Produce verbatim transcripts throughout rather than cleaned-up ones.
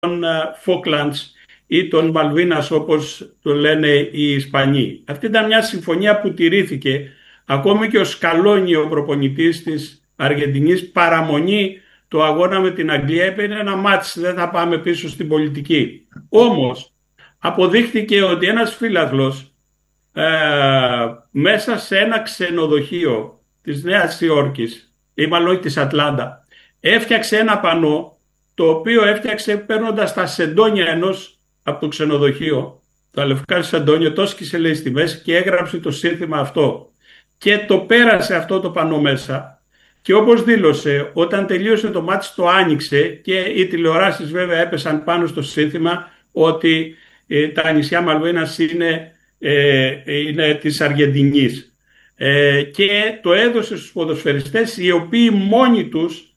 Φόκλαντς ή των Μαλβίνας όπως το λένε οι Ισπανοί. Αυτή ήταν μια συμφωνία που τηρήθηκε. Ακόμη και ο Σκαλόνι, ο προπονητής της Αργεντινής, παραμονή το αγώνα με την Αγγλία, είπε είναι ένα μάτς, δεν θα πάμε πίσω στην πολιτική. Όμως αποδείχθηκε ότι ένας φίλαθλος ε, μέσα σε ένα ξενοδοχείο της Νέας Υόρκης ή μάλλον της Ατλάντα έφτιαξε ένα πανό, το οποίο έφτιαξε παίρνοντας τα σεντόνια ενός από το ξενοδοχείο, τα λευκά σεντόνια, το σκίσε λέει στη μέση και έγραψε το σύνθημα αυτό και το πέρασε αυτό το πανό μέσα. Και όπως δήλωσε, όταν τελείωσε το μάτς το άνοιξε και οι τηλεοράσεις βέβαια έπεσαν πάνω στο σύνθημα ότι ε, τα νησιά Μαλβίνας είναι, ε, είναι της Αργεντινής. Ε, και το έδωσε στους ποδοσφαιριστές, οι οποίοι μόνοι τους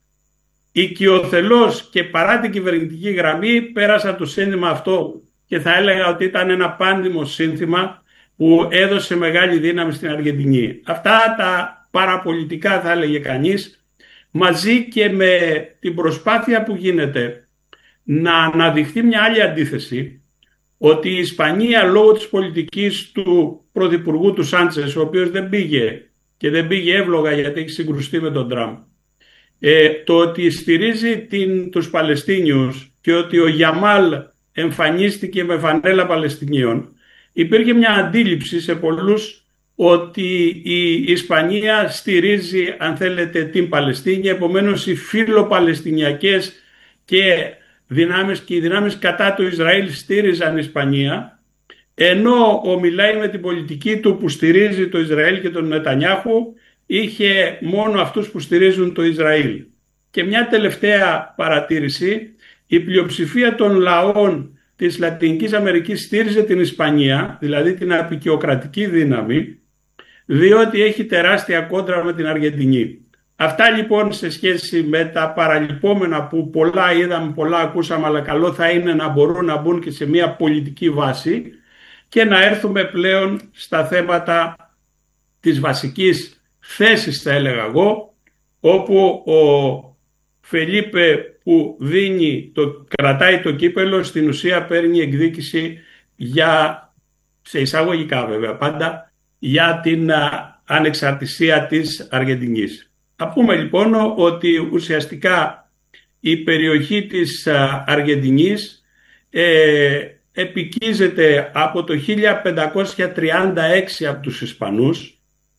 οικειοθελώς και παρά την κυβερνητική γραμμή πέρασαν το σύνθημα αυτό, και θα έλεγα ότι ήταν ένα πάνδημο σύνθημα που έδωσε μεγάλη δύναμη στην Αργεντινή. Αυτά τα παραπολιτικά θα έλεγε κανείς, μαζί και με την προσπάθεια που γίνεται να αναδειχθεί μια άλλη αντίθεση, ότι η Ισπανία λόγω της πολιτικής του πρωθυπουργού του Σάντσες, ο οποίος δεν πήγε και δεν πήγε εύλογα γιατί έχει συγκρουστεί με τον Τραμπ, ε, το ότι στηρίζει την, τους Παλαιστίνιους και ότι ο Γιαμάλ εμφανίστηκε με φανέλα Παλαιστινίων, υπήρχε μια αντίληψη σε πολλούς ότι η Ισπανία στηρίζει, αν θέλετε, την Παλαιστίνη, επομένως οι φιλοπαλαιστινιακές και δυνάμεις και οι δυνάμεις κατά του Ισραήλ στήριζαν Ισπανία, ενώ ο μιλάει με την πολιτική του που στηρίζει το Ισραήλ και τον Νετανιάχου, είχε μόνο αυτούς που στηρίζουν το Ισραήλ. Και μια τελευταία παρατήρηση, η πλειοψηφία των λαών της Λατινικής Αμερικής στήριζε την Ισπανία, δηλαδή την απικιοκρατική δύναμη, διότι έχει τεράστια κόντρα με την Αργεντινή. Αυτά λοιπόν σε σχέση με τα παραλυπόμενα που πολλά είδαμε, πολλά ακούσαμε, αλλά καλό θα είναι να μπορούν να μπουν και σε μια πολιτική βάση και να έρθουμε πλέον στα θέματα της βασικής θέσης, θα έλεγα εγώ, όπου ο Φελίπε που δίνει το, κρατάει το κύπελο, στην ουσία παίρνει εκδίκηση για, σε εισαγωγικά βέβαια πάντα, για την α, ανεξαρτησία της Αργεντινής. Θα πούμε λοιπόν ότι ουσιαστικά η περιοχή της α, Αργεντινής ε, επικίζεται από το χίλια πεντακόσια τριάντα έξι από τους Ισπανούς.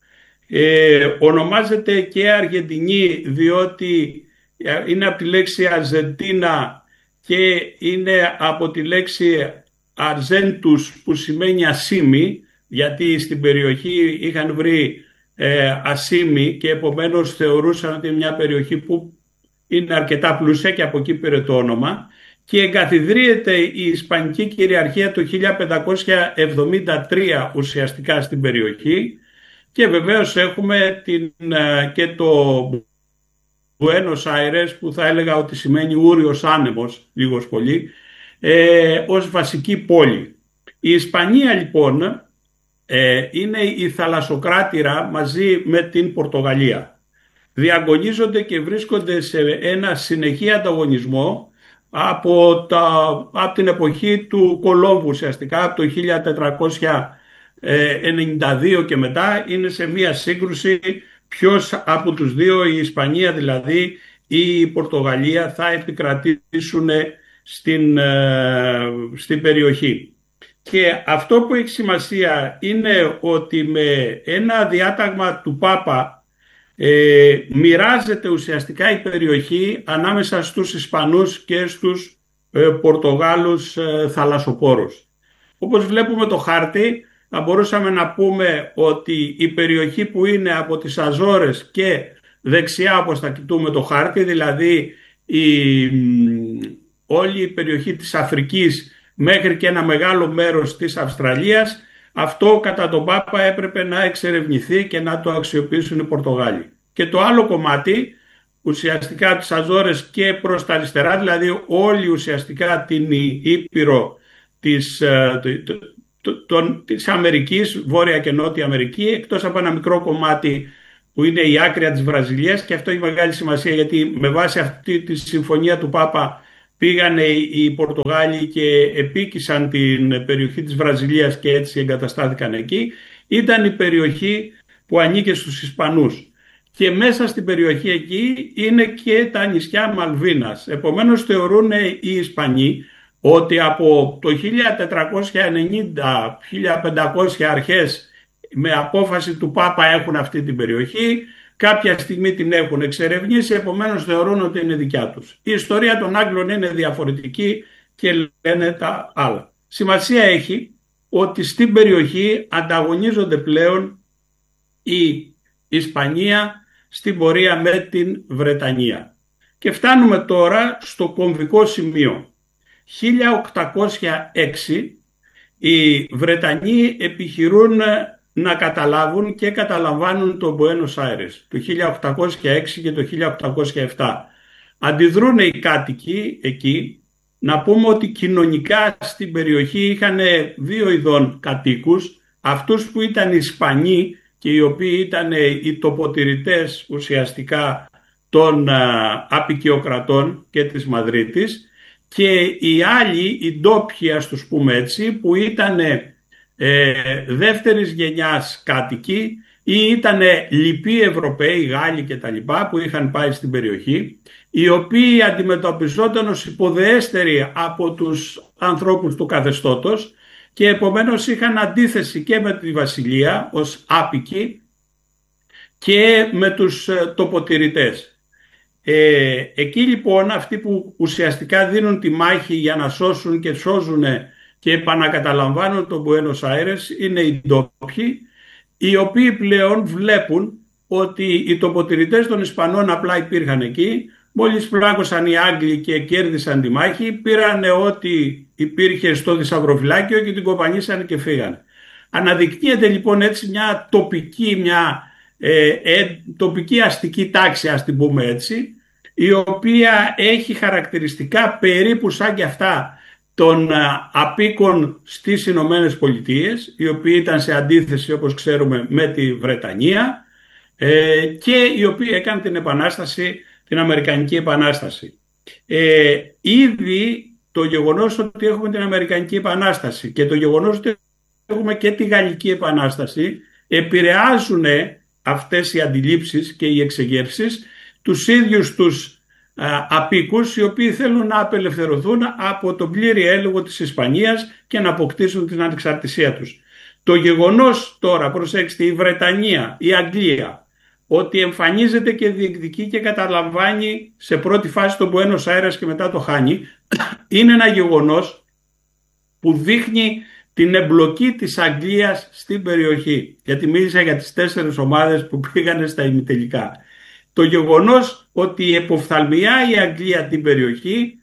Ε, ονομάζεται και Αργεντινή διότι είναι από τη λέξη Αρζεντίνα και είναι από τη λέξη Αρζέντους που σημαίνει ασήμι, γιατί στην περιοχή είχαν βρει ε, ασήμι και επομένως θεωρούσαν ότι είναι μια περιοχή που είναι αρκετά πλούσια και από εκεί πήρε το όνομα, και εγκαθιδρύεται η Ισπανική κυριαρχία το χίλια πεντακόσια εβδομήντα τρία ουσιαστικά στην περιοχή, και βεβαίως έχουμε την, ε, και το Buenos Aires, που θα έλεγα ότι σημαίνει ούριος άνεμος λίγος πολύ, ε, ως βασική πόλη. Η Ισπανία λοιπόν ε, είναι η θαλασσοκράτηρα μαζί με την Πορτογαλία. Διαγωνίζονται και βρίσκονται σε ένα συνεχή ανταγωνισμό από, τα, από την εποχή του Κολόμβου, ουσιαστικά από το χίλια τετρακόσια ενενήντα δύο και μετά είναι σε μια σύγκρουση ποιος από τους δύο, η Ισπανία δηλαδή ή η Πορτογαλία, θα επικρατήσουν στην, στην περιοχή. Και αυτό που έχει σημασία είναι ότι με ένα διάταγμα του Πάπα ε, μοιράζεται ουσιαστικά η περιοχή ανάμεσα στους Ισπανούς και στους ε, Πορτογάλους ε, θαλασσοπόρους. Όπως βλέπουμε το χάρτη, θα μπορούσαμε να πούμε ότι η περιοχή που είναι από τις Αζόρες και δεξιά, όπως θα κοιτούμε το χάρτη, δηλαδή η, όλη η περιοχή της Αφρικής μέχρι και ένα μεγάλο μέρος της Αυστραλίας, αυτό κατά τον Πάπα έπρεπε να εξερευνηθεί και να το αξιοποιήσουν οι Πορτογάλοι. Και το άλλο κομμάτι, ουσιαστικά τις Αζόρες και προς τα αριστερά, δηλαδή όλη ουσιαστικά την Ήπειρο της, της Αμερικής, Βόρεια και Νότια Αμερική, εκτός από ένα μικρό κομμάτι που είναι η άκρια της Βραζιλίας, και αυτό έχει μεγάλη σημασία γιατί με βάση αυτή τη συμφωνία του Πάπα πήγανε οι Πορτογάλοι και επίκησαν την περιοχή της Βραζιλίας και έτσι εγκαταστάθηκαν εκεί, ήταν η περιοχή που ανήκε στους Ισπανούς. Και μέσα στην περιοχή εκεί είναι και τα νησιά Μαλβίνας. Επομένως θεωρούν οι Ισπανοί ότι από το χίλια τετρακόσια ενενήντα χίλια πεντακόσια αρχές με απόφαση του Πάπα έχουν αυτή την περιοχή, κάποια στιγμή την έχουν εξερευνήσει, επομένως θεωρούν ότι είναι δικιά τους. Η ιστορία των Άγγλων είναι διαφορετική και λένε τα άλλα. Σημασία έχει ότι στην περιοχή ανταγωνίζονται πλέον η Ισπανία στην πορεία με την Βρετανία. Και φτάνουμε τώρα στο κομβικό σημείο. χίλια οκτακόσια έξι οι Βρετανοί επιχειρούν να καταλάβουν και καταλαμβάνουν το Μπουένος Άιρες το χίλια οκτακόσια έξι και το χίλια οκτακόσια επτά. Αντιδρούν οι κάτοικοι εκεί. Να πούμε ότι κοινωνικά στην περιοχή είχαν δύο ειδών κατοίκους, αυτούς που ήταν Ισπανοί και οι οποίοι ήταν οι τοποτηρητές ουσιαστικά των απικιοκρατών και της Μαδρίτης, και οι άλλοι, οι ντόπιοι ας τους πούμε έτσι, που ήταν ε, δεύτερης γενιάς κάτοικοι ή ήταν λοιποί Ευρωπαίοι, Γάλλοι και τα λοιπά που είχαν πάει στην περιοχή, οι οποίοι αντιμετωπιζόταν ως υποδεέστεροι από τους ανθρώπους του καθεστώτος και επομένως είχαν αντίθεση και με τη βασιλεία ως άπικοι και με τους τοποτηρητές. Ε, εκεί λοιπόν αυτοί που ουσιαστικά δίνουν τη μάχη για να σώσουν και σώζουν και επανακαταλαμβάνουν τον Μπουένος Άιρες είναι οι ντόπιοι, οι οποίοι πλέον βλέπουν ότι οι τοποτηρητές των Ισπανών απλά υπήρχαν εκεί. Μόλις πλάκωσαν οι Άγγλοι και κέρδισαν τη μάχη, πήραν ό,τι υπήρχε στο θησαυροφυλάκιο και την κοπανίσαν και φύγανε. Αναδεικνύεται λοιπόν έτσι μια τοπική, μια ε, ε, τοπική αστική τάξη, ας την πούμε έτσι, η οποία έχει χαρακτηριστικά περίπου σαν και αυτά των απίκων στις Ηνωμένες Πολιτείες, οι οποίοι ήταν σε αντίθεση όπως ξέρουμε με τη Βρετανία ε, και οι οποίοι έκαναν την επανάσταση, την Αμερικανική Επανάσταση. Ε, ήδη το γεγονός ότι έχουμε την Αμερικανική Επανάσταση και το γεγονός ότι έχουμε και τη Γαλλική Επανάσταση επηρεάζουν αυτές οι αντιλήψεις και οι εξεγέρσεις τους ίδιους τους α, απίκους, οι οποίοι θέλουν να απελευθερωθούν από τον πλήρη έλεγχο της Ισπανίας και να αποκτήσουν την ανεξαρτησία τους. Το γεγονός τώρα, προσέξτε, η Βρετανία, η Αγγλία, ότι εμφανίζεται και διεκδικεί και καταλαμβάνει σε πρώτη φάση τον Μπουένος Άιρες και μετά το χάνει, είναι ένα γεγονός που δείχνει την εμπλοκή της Αγγλίας στην περιοχή. Γιατί μίλησα για τις τέσσερις ομάδες που πήγανε στα ημιτελικά. Το γεγονός ότι εποφθαλμιά η Αγγλία την περιοχή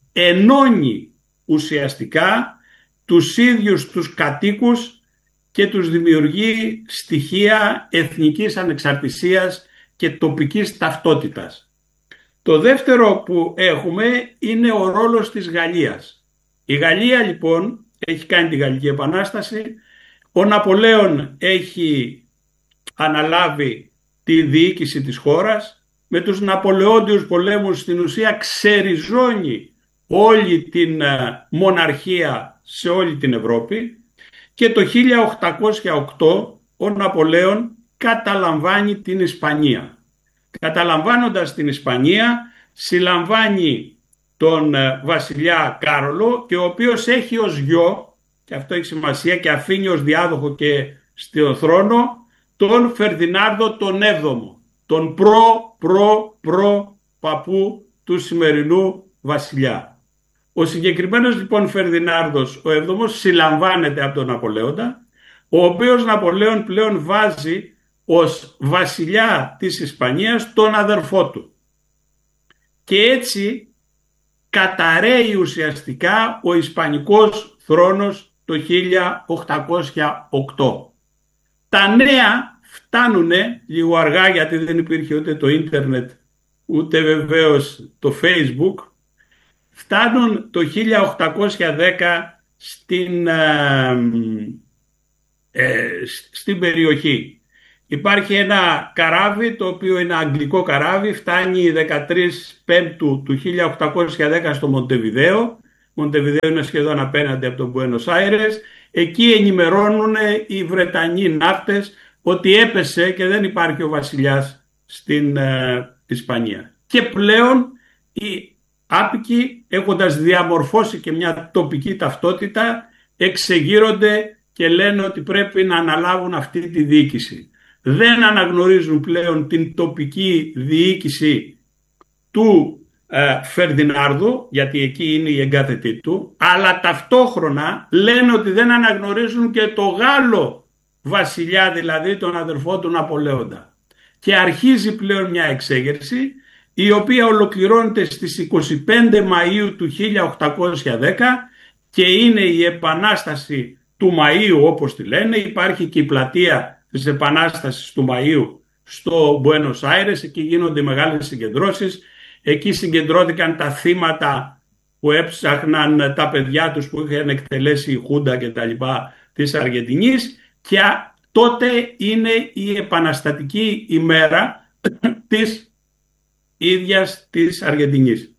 ενώνει ουσιαστικά τους ίδιους τους κατοίκους και τους δημιουργεί στοιχεία εθνικής ανεξαρτησίας και τοπικής ταυτότητας. Το δεύτερο που έχουμε είναι ο ρόλος της Γαλλίας. Η Γαλλία λοιπόν έχει κάνει τη Γαλλική Επανάσταση, ο Ναπολέον έχει αναλάβει τη διοίκηση της χώρας, με τους Ναπολεόντιους πολέμους στην ουσία ξεριζώνει όλη την μοναρχία σε όλη την Ευρώπη και το χίλια οκτακόσια οκτώ ο Ναπολέον καταλαμβάνει την Ισπανία. Καταλαμβάνοντας την Ισπανία συλλαμβάνει τον βασιλιά Κάρολο και ο οποίος έχει ως γιο, και αυτό έχει σημασία, και αφήνει ως διάδοχο και στον θρόνο τον Φερδινάνδο τον έβδομο, τον προ προ προ παππού του σημερινού βασιλιά. Ο συγκεκριμένος λοιπόν Φερδινάνδος ο έβδομος συλλαμβάνεται από τον Ναπολέοντα, ο οποίος Ναπολέον πλέον βάζει ως βασιλιά της Ισπανίας τον αδερφό του. Και έτσι καταραίει ουσιαστικά ο Ισπανικός θρόνος το χίλια οκτακόσια οκτώ. Τα νέα φτάνουν λίγο αργά, γιατί δεν υπήρχε ούτε το ίντερνετ ούτε βεβαίως το Facebook. Φτάνουν το χίλια οκτακόσια δέκα στην, ε, ε, στην περιοχή. υπάρχει ένα καράβι, το οποίο είναι αγγλικό καράβι, φτάνει δεκατρείς Πέμπτου του χίλια οκτακόσια δέκα στο Μοντεβιδέο. Μοντεβιδέο είναι σχεδόν απέναντι από τον Μπουένος Άιρες. Εκεί ενημερώνουν οι Βρετανοί ναύτες ότι έπεσε και δεν υπάρχει ο βασιλιάς στην ε, Ισπανία. Και πλέον οι άπικοι, έχοντας διαμορφώσει και μια τοπική ταυτότητα, εξεγείρονται και λένε ότι πρέπει να αναλάβουν αυτή τη διοίκηση. Δεν αναγνωρίζουν πλέον την τοπική διοίκηση του ε, Φερδινάρδου, γιατί εκεί είναι η εγκάθετή του, αλλά ταυτόχρονα λένε ότι δεν αναγνωρίζουν και το Γάλλο βασιλιά, δηλαδή τον αδερφό του Ναπολέοντα. Και αρχίζει πλέον μια εξέγερση, η οποία ολοκληρώνεται στις είκοσι πέντε Μαΐου του χίλια οκτακόσια δέκα και είναι η Επανάσταση του Μαΐου, όπως τη λένε. Υπάρχει και η πλατεία της Επανάστασης του Μαΐου στο Μπουένος Άιρες, εκεί γίνονται μεγάλες συγκεντρώσεις. Εκεί συγκεντρώθηκαν τα θύματα που έψαχναν τα παιδιά τους που είχαν εκτελέσει η Χούντα και τα λοιπά της Αργεντινής, και τότε είναι η επαναστατική ημέρα της ίδιας της Αργεντινής.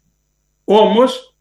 Όμως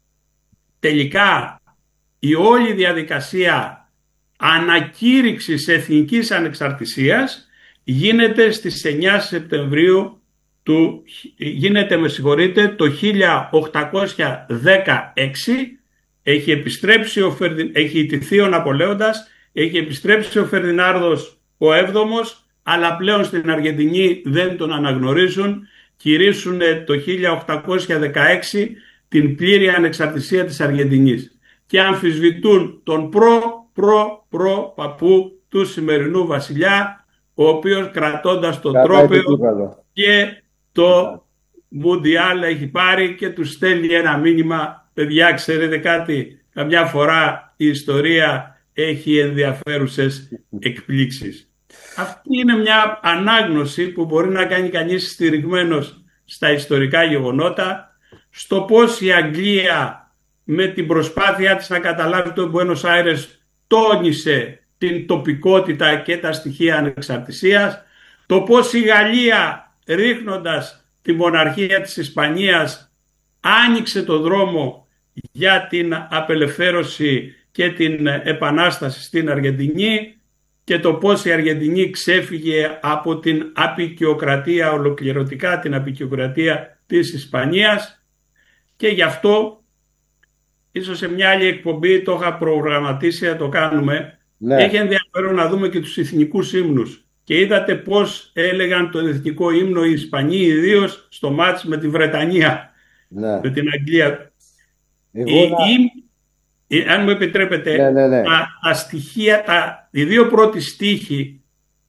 τελικά η όλη διαδικασία ανακήρυξης εθνικής ανεξαρτησίας γίνεται στις εννιά Σεπτεμβρίου του, γίνεται με συγχωρείτε, το χίλια οκτακόσια δεκαέξι. Έχει επιστρέψει ο Φερδι... έχει ιτηθεί ο Ναπολέοντας, έχει επιστρέψει ο Φερδινάρδος ο έβδομος, αλλά πλέον στην Αργεντινή δεν τον αναγνωρίζουν. Κηρύσσουν το χίλια οκτακόσια δεκαέξι την πλήρη ανεξαρτησία της Αργεντινής και αμφισβητούν τον προ προ προ παππού του σημερινού βασιλιά, ο οποίος κρατώντας το τρόπαιο και το Μουντιάλ έχει πάρει και του στέλνει ένα μήνυμα: παιδιά, ξέρετε κάτι, καμιά φορά η ιστορία έχει ενδιαφέρουσες εκπλήξεις. Αυτή είναι μια ανάγνωση που μπορεί να κάνει κανείς στηριγμένος στα ιστορικά γεγονότα, στο πώς η Αγγλία με την προσπάθειά της να καταλάβει τον Μπουένος Άιρες τόνισε την τοπικότητα και τα στοιχεία ανεξαρτησίας, το πώς η Γαλλία, ρίχνοντας τη μοναρχία της Ισπανίας, άνοιξε το δρόμο για την απελευθέρωση και την επανάσταση στην Αργεντινή, και το πώς η Αργεντινή ξέφυγε από την αποικιοκρατία, ολοκληρωτικά την αποικιοκρατία της Ισπανίας. Και γι' αυτό ίσως σε μια άλλη εκπομπή, το είχα προγραμματίσει να το κάνουμε, ναι. Έχει ενδιαφέρον να δούμε και τους εθνικούς ύμνους. Και είδατε πώς έλεγαν τον εθνικό ύμνο οι Ισπανοί, ιδίως στο μάτς με τη Βρετανία, ναι. Με την Αγγλία. Εγώ η, να... η, αν μου επιτρέπετε, ναι, ναι, ναι. Τα, τα στοιχεία, τα, οι δύο πρώτοι στίχοι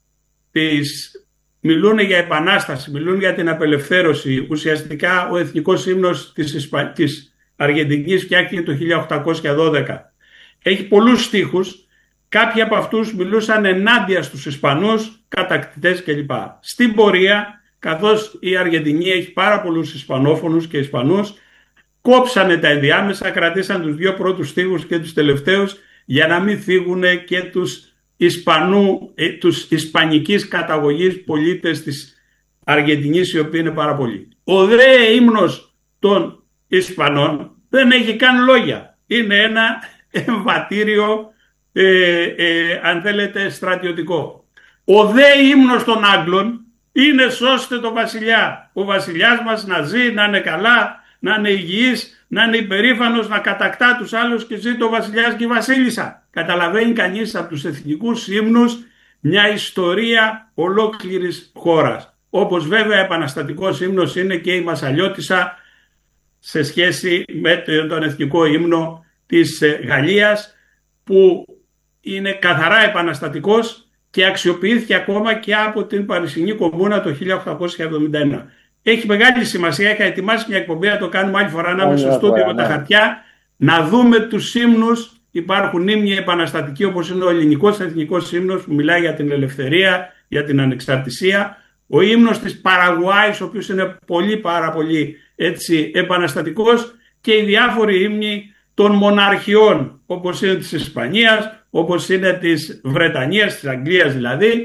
της, μιλούν για επανάσταση, μιλούν για την απελευθέρωση. Ουσιαστικά ο εθνικός ύμνος της, Ισπα... της Αργεντινής φτιάχτηκε το χίλια οκτακόσια δώδεκα. Έχει πολλούς στίχους. Κάποιοι από αυτούς μιλούσαν ενάντια στους Ισπανούς, κατακτητές κλπ. Στην πορεία, καθώς η Αργεντινή έχει πάρα πολλούς Ισπανόφωνους και Ισπανούς, κόψανε τα ενδιάμεσα, κρατήσαν τους δύο πρώτους στίχους και τους τελευταίους για να μην φύγουν και τους, Ισπανού, ε, τους ισπανικής καταγωγής πολίτες της Αργεντινής, οι οποίοι είναι πάρα πολλοί. Ο δε ύμνος των Ισπανών δεν έχει καν λόγια. Είναι ένα εμβατήριο, Ε, ε, αν θέλετε, στρατιωτικό. Ο δε ύμνος των Άγγλων είναι σώστε το βασιλιά. Ο βασιλιάς μας να ζει, να είναι καλά, να είναι υγιής, να είναι υπερήφανος, να κατακτά τους άλλους και ζει το βασιλιάς και η βασίλισσα. Καταλαβαίνει κανείς από τους εθνικούς ύμνους μια ιστορία ολόκληρης χώρας. Όπως βέβαια επαναστατικός ύμνος είναι και η Μασσαλιώτισσα σε σχέση με τον εθνικό ύμνο της Γαλλίας, που είναι καθαρά επαναστατικός και αξιοποιήθηκε ακόμα και από την Παρισινή Κομμούνα το χίλια οκτακόσια εβδομήντα ένα. Έχει μεγάλη σημασία, είχα ετοιμάσει μια εκπομπή, να το κάνουμε άλλη φορά, να είμαι στο στούντιο με τα χαρτιά, να δούμε τους ύμνους. Υπάρχουν ύμνοι επαναστατικοί, όπως είναι ο ελληνικός εθνικός ύμνος που μιλάει για την ελευθερία, για την ανεξαρτησία. Ο ύμνος της Παραγουάης, ο οποίος είναι πολύ πάρα πολύ έτσι επαναστατικός, και οι διάφοροι ύμνοι των μοναρχιών, όπως είναι της Ισπανίας, όπως είναι της Βρετανίας, της Αγγλίας δηλαδή,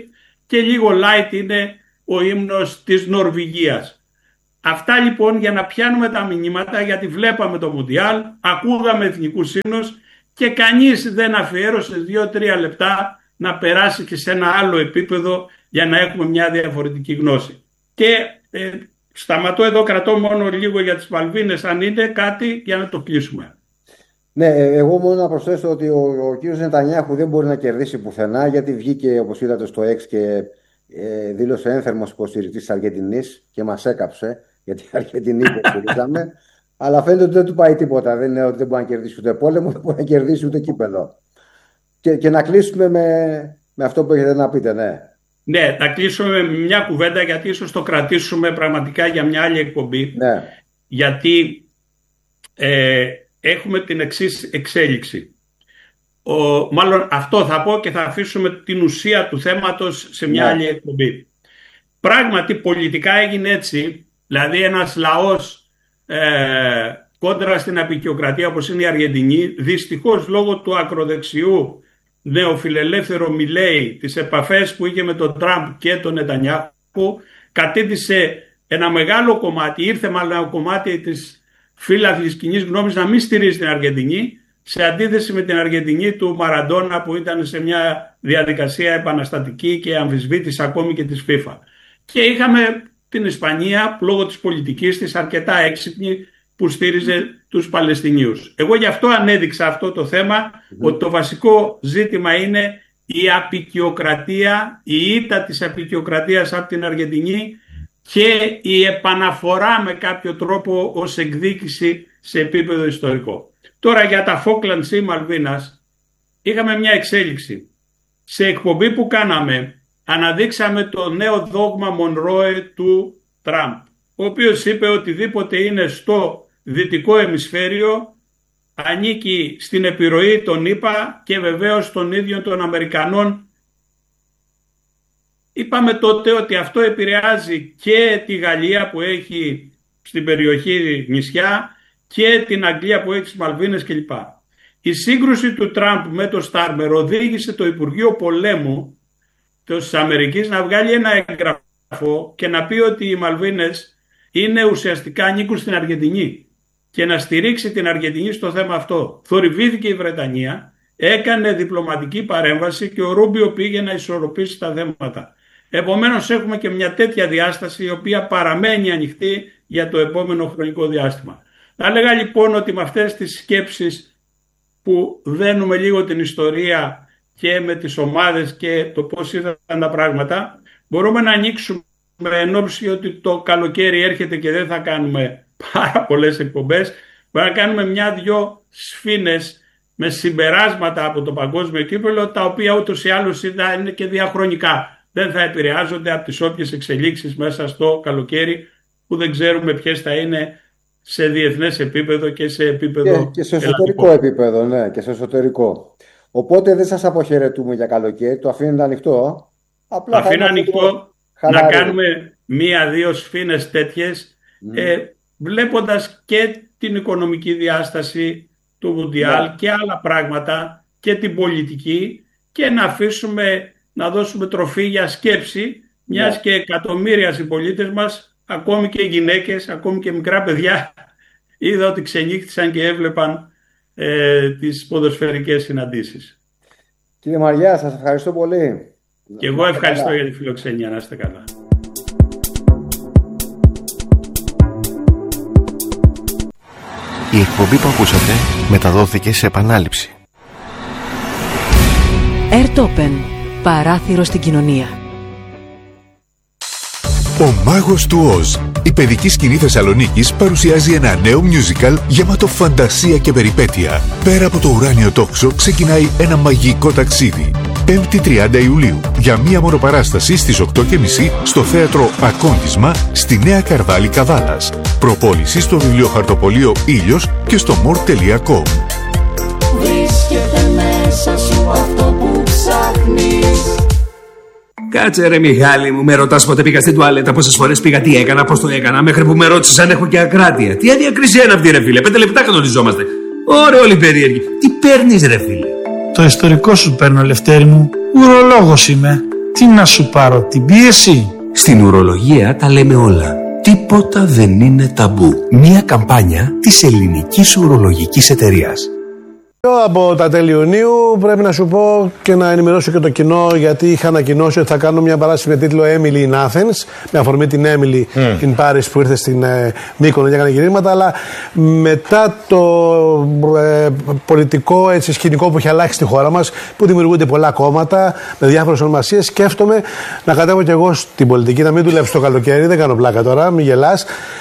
και λίγο light είναι ο ύμνος της Νορβηγίας. Αυτά λοιπόν για να πιάνουμε τα μηνύματα, γιατί βλέπαμε το Μουντιάλ, ακούγαμε εθνικούς ύμνους και κανείς δεν αφιέρωσε δύο τρία λεπτά να περάσει και σε ένα άλλο επίπεδο για να έχουμε μια διαφορετική γνώση. Και ε, σταματώ εδώ, κρατώ μόνο λίγο για τις Μαλβίνες, αν είναι κάτι για να το κλείσουμε. Ναι, εγώ μόνο να προσθέσω ότι ο, ο κύριος Νετανιάχου δεν μπορεί να κερδίσει πουθενά, γιατί βγήκε, όπως είδατε, στο X και ε, δήλωσε ένθερμος υποστηρικτής της Αργεντινής και μας έκαψε, γιατί η Αργεντινή υποστηρίζαμε. Αλλά φαίνεται ότι δεν του πάει τίποτα. Δεν είναι ότι δεν μπορεί να κερδίσει ούτε πόλεμο, δεν μπορεί να κερδίσει ούτε κύπελο. Και, και να κλείσουμε με, με αυτό που έχετε να πείτε, ναι. Ναι, να κλείσουμε με μια κουβέντα, γιατί ίσως το κρατήσουμε πραγματικά για μια άλλη εκπομπή. Ναι. Γιατί ε, έχουμε την εξής εξέλιξη. Ο, μάλλον αυτό θα πω και θα αφήσουμε την ουσία του θέματος σε μια ναι. άλλη εκπομπή. Πράγματι πολιτικά έγινε έτσι, δηλαδή ένας λαός ε, κόντρα στην αποικιοκρατία όπως είναι η Αργεντινή, δυστυχώς λόγω του ακροδεξιού νεοφιλελεύθερο Μιλέι, τις επαφές που είχε με τον Τραμπ και τον Νετανιάχου, κατήτησε ένα μεγάλο κομμάτι, ήρθε μάλλον ένα κομμάτι της φύλαθλης κοινής γνώμης να μην στηρίζει την Αργεντινή, σε αντίθεση με την Αργεντινή του Μαραντόνα που ήταν σε μια διαδικασία επαναστατική και αμφισβήτηση ακόμη και της FIFA. Και είχαμε την Ισπανία λόγω της πολιτικής της αρκετά έξυπνη που στήριζε τους Παλαιστινίους. Εγώ γι' αυτό ανέδειξα αυτό το θέμα, mm-hmm. ότι το βασικό ζήτημα είναι η αποικιοκρατία, η ήττα της αποικιοκρατίας από την Αργεντινή και η επαναφορά με κάποιο τρόπο ως εκδίκηση σε επίπεδο ιστορικό. Τώρα για τα Falklands ή Μαλβίνας είχαμε μια εξέλιξη. Σε εκπομπή που κάναμε αναδείξαμε το νέο δόγμα Μονρόε του Τραμπ, ο οποίος είπε οτιδήποτε είναι στο δυτικό ημισφαίριο ανήκει στην επιρροή των ΗΠΑ και βεβαίως των ίδιων των Αμερικανών. Είπαμε τότε ότι αυτό επηρεάζει και τη Γαλλία που έχει στην περιοχή νησιά και την Αγγλία που έχει τις Μαλβίνες κλπ. Η σύγκρουση του Τραμπ με το Στάρμερ οδήγησε το Υπουργείο Πολέμου της Αμερικής να βγάλει ένα έγγραφο και να πει ότι οι Μαλβίνες είναι ουσιαστικά ανήκουν στην Αργεντινή και να στηρίξει την Αργεντινή στο θέμα αυτό. Θορυβήθηκε η Βρετανία, έκανε διπλωματική παρέμβαση και ο Ρούμπιο πήγε να ισορροπήσει τα θέματα. Επομένως έχουμε και μια τέτοια διάσταση η οποία παραμένει ανοιχτή για το επόμενο χρονικό διάστημα. Θα έλεγα λοιπόν ότι με αυτές τις σκέψεις που δένουμε λίγο την ιστορία και με τις ομάδες και το πώς ήταν τα πράγματα, μπορούμε να ανοίξουμε εν ώψη ότι το καλοκαίρι έρχεται και δεν θα κάνουμε πάρα πολλές εκπομπές, μπορούμε να κάνουμε μια-δυο σφήνες με συμπεράσματα από το παγκόσμιο κύπελλο, τα οποία ούτως ή άλλως είναι και διαχρονικά. Δεν θα επηρεάζονται από τις όποιες εξελίξεις μέσα στο καλοκαίρι που δεν ξέρουμε ποιες θα είναι σε διεθνές επίπεδο και σε επίπεδο και, και σε εσωτερικό ελλαδικό επίπεδο, ναι, και σε εσωτερικό. Οπότε δεν σας αποχαιρετούμε για καλοκαίρι, το αφήνετε ανοιχτό. Απλά αφήνω ανοιχτό να κάνουμε μία-δύο σφήνες τέτοιες, mm. ε, βλέποντας και την οικονομική διάσταση του Μουντιάλ yeah. και άλλα πράγματα και την πολιτική, και να αφήσουμε να δώσουμε τροφή για σκέψη, μιας yeah. και εκατομμύρια συμπολίτες μας, ακόμη και γυναίκες, ακόμη και μικρά παιδιά, είδα ότι ξενύχτησαν και έβλεπαν ε, τις ποδοσφαιρικές συναντήσεις. Κύριε Μαριά, σας ευχαριστώ πολύ. Και εγώ ευχαριστώ καλά. για τη φιλοξενία. Να είστε καλά. Η εκπομπή που ακούσατε μεταδόθηκε σε επανάληψη. Airtopen. Παράθυρο στην κοινωνία. Ο Μάγος του Οζ, η παιδική σκηνή Θεσσαλονίκης, παρουσιάζει ένα νέο musical γεμάτο φαντασία και περιπέτεια. Πέρα από το ουράνιο τόξο ξεκινάει ένα μαγικό ταξίδι. πέμπτη τριάντα Ιουλίου, για μία μονοπαράσταση στις οκτώ και μισή στο θέατρο Ακόντισμα στη Νέα Καρδάλη Καβάλας. Προπόληση στο βιβλιοχαρτοπωλείο Ήλιος και στο μορ τελεία κομ. Βρίσκεται μέσα σου αυτό που ψάχνεις. Κάτσε ρε Μιχάλη μου, με ρωτάς πότε πήγα στην τουαλέτα, πόσες φορές πήγα, τι έκανα, πώς το έκανα, μέχρι που με ρώτησες αν έχω και ακράτεια. Τι αδιακρισία είναι αυτή ρε φίλε, πέντε λεπτά κανονιζόμαστε. Ωραία όλοι περίεργοι. Τι παίρνεις ρε φίλε? Το ιστορικό σου παίρνω, Λευτέρη μου. Ουρολόγος είμαι. Τι να σου πάρω, την πίεση? Στην ουρολογία τα λέμε όλα. Τίποτα δεν είναι ταμπού. Μία καμπάνια της Ελληνικής Ουρολογικής Εταιρείας. Από τα τέλη Ιουνίου πρέπει να σου πω και να ενημερώσω και το κοινό, γιατί είχα ανακοινώσει ότι θα κάνω μια παράσταση με τίτλο Emily in Athens, με αφορμή την Emily mm. in Paris που ήρθε στην ε, Μύκονο και έκανε γυρίσματα, αλλά μετά το ε, πολιτικό έτσι, σκηνικό που έχει αλλάξει στη χώρα μας, που δημιουργούνται πολλά κόμματα με διάφορες ονομασίες, σκέφτομαι να κατέβω κι εγώ στην πολιτική, να μην δουλέψω το καλοκαίρι, δεν κάνω πλάκα τώρα, μην γελάς.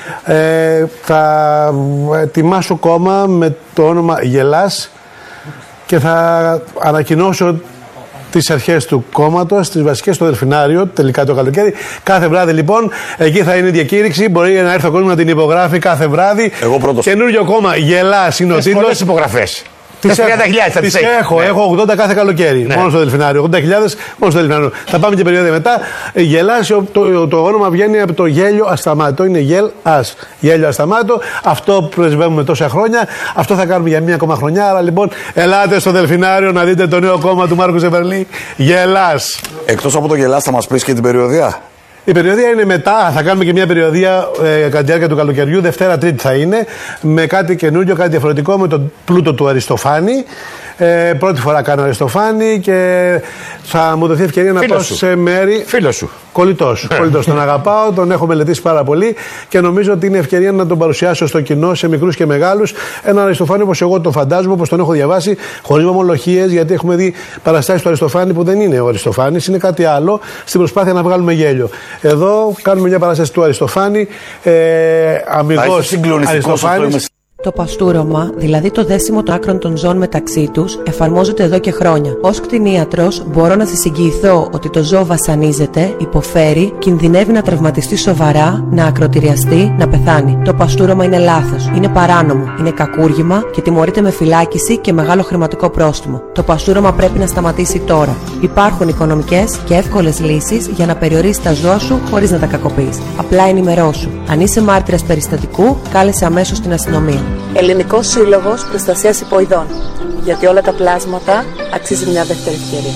Ε, θα ετοιμάσω κόμμα με το όνομα Γελάς και θα ανακοινώσω τις αρχές του κόμματος, τις βασικές στο Δελφινάριο, τελικά το καλοκαίρι. Κάθε βράδυ λοιπόν, εκεί θα είναι η διακήρυξη. Μπορεί να έρθει ο κόσμος να την υπογράφει κάθε βράδυ. Εγώ πρώτος. Καινούριο κόμμα, Γελάς είναι ο τίτλος. Πολλές υπογραφές. Τις έχω, τις έχω, έχω ογδόντα κάθε καλοκαίρι. Ναι. Μόνο στο Δελφινάριο. ογδόντα χιλιάδες μόνο στο Δελφινάριο. Θα πάμε και περίοδο μετά. Γελάς, το, το, το όνομα βγαίνει από το γέλιο ασταμάτητο. Είναι γελ ας. Γέλιο ασταμάτητο. Αυτό πρεσβεύουμε τόσα χρόνια. Αυτό θα κάνουμε για μία ακόμα χρονιά. Άρα λοιπόν, ελάτε στο Δελφινάριο να δείτε το νέο κόμμα του Μάρκου Ζεβερλή. Γελάς. Εκτός από το Γελάς, θα μας πεις και την περιοδία. Η περιοδία είναι μετά, θα κάνουμε και μια περιοδία ε, κατά τη διάρκεια του καλοκαιριού, Δευτέρα Τρίτη θα είναι, με κάτι καινούριο, κάτι διαφορετικό, με τον πλούτο του Αριστοφάνη. Ε, πρώτη φορά κάνω Αριστοφάνη και θα μου δοθεί ευκαιρία να πάω σε μέρη. Φίλο σου. Κολλητός. Κολλητός. Τον αγαπάω, τον έχω μελετήσει πάρα πολύ και νομίζω ότι είναι ευκαιρία να τον παρουσιάσω στο κοινό, σε μικρούς και μεγάλους. Ένα Αριστοφάνη όπως εγώ τον φαντάζομαι, όπως τον έχω διαβάσει, χωρίς ομολογίες, γιατί έχουμε δει παραστάσεις του Αριστοφάνη που δεν είναι ο Αριστοφάνης, είναι κάτι άλλο, στην προσπάθεια να βγάλουμε γέλιο. Εδώ κάνουμε μια παράσταση του Αριστοφάνη, ε, αμυγός Αριστοφάνης. Το παστούρωμα, δηλαδή το δέσιμο των άκρων των ζώων μεταξύ τους, εφαρμόζεται εδώ και χρόνια. Ως κτηνίατρος, μπορώ να σας εγγυηθώ ότι το ζώο βασανίζεται, υποφέρει, κινδυνεύει να τραυματιστεί σοβαρά, να ακροτηριαστεί, να πεθάνει. Το παστούρωμα είναι λάθος, είναι παράνομο, είναι κακούργημα και τιμωρείται με φυλάκιση και μεγάλο χρηματικό πρόστιμο. Το παστούρωμα πρέπει να σταματήσει τώρα. Υπάρχουν οικονομικές και εύκολες λύσεις για να περιορίσεις τα ζώα σου χωρίς να τα κακοποιείς. Απλά ενημερώσου. Αν είσαι μάρτυρας περιστατικού, κάλεσε αμέσως την αστυνομία. Ελληνικός Σύλλογος Προστασίας Υποειδών. Γιατί όλα τα πλάσματα αξίζει μια δεύτερη ευκαιρία.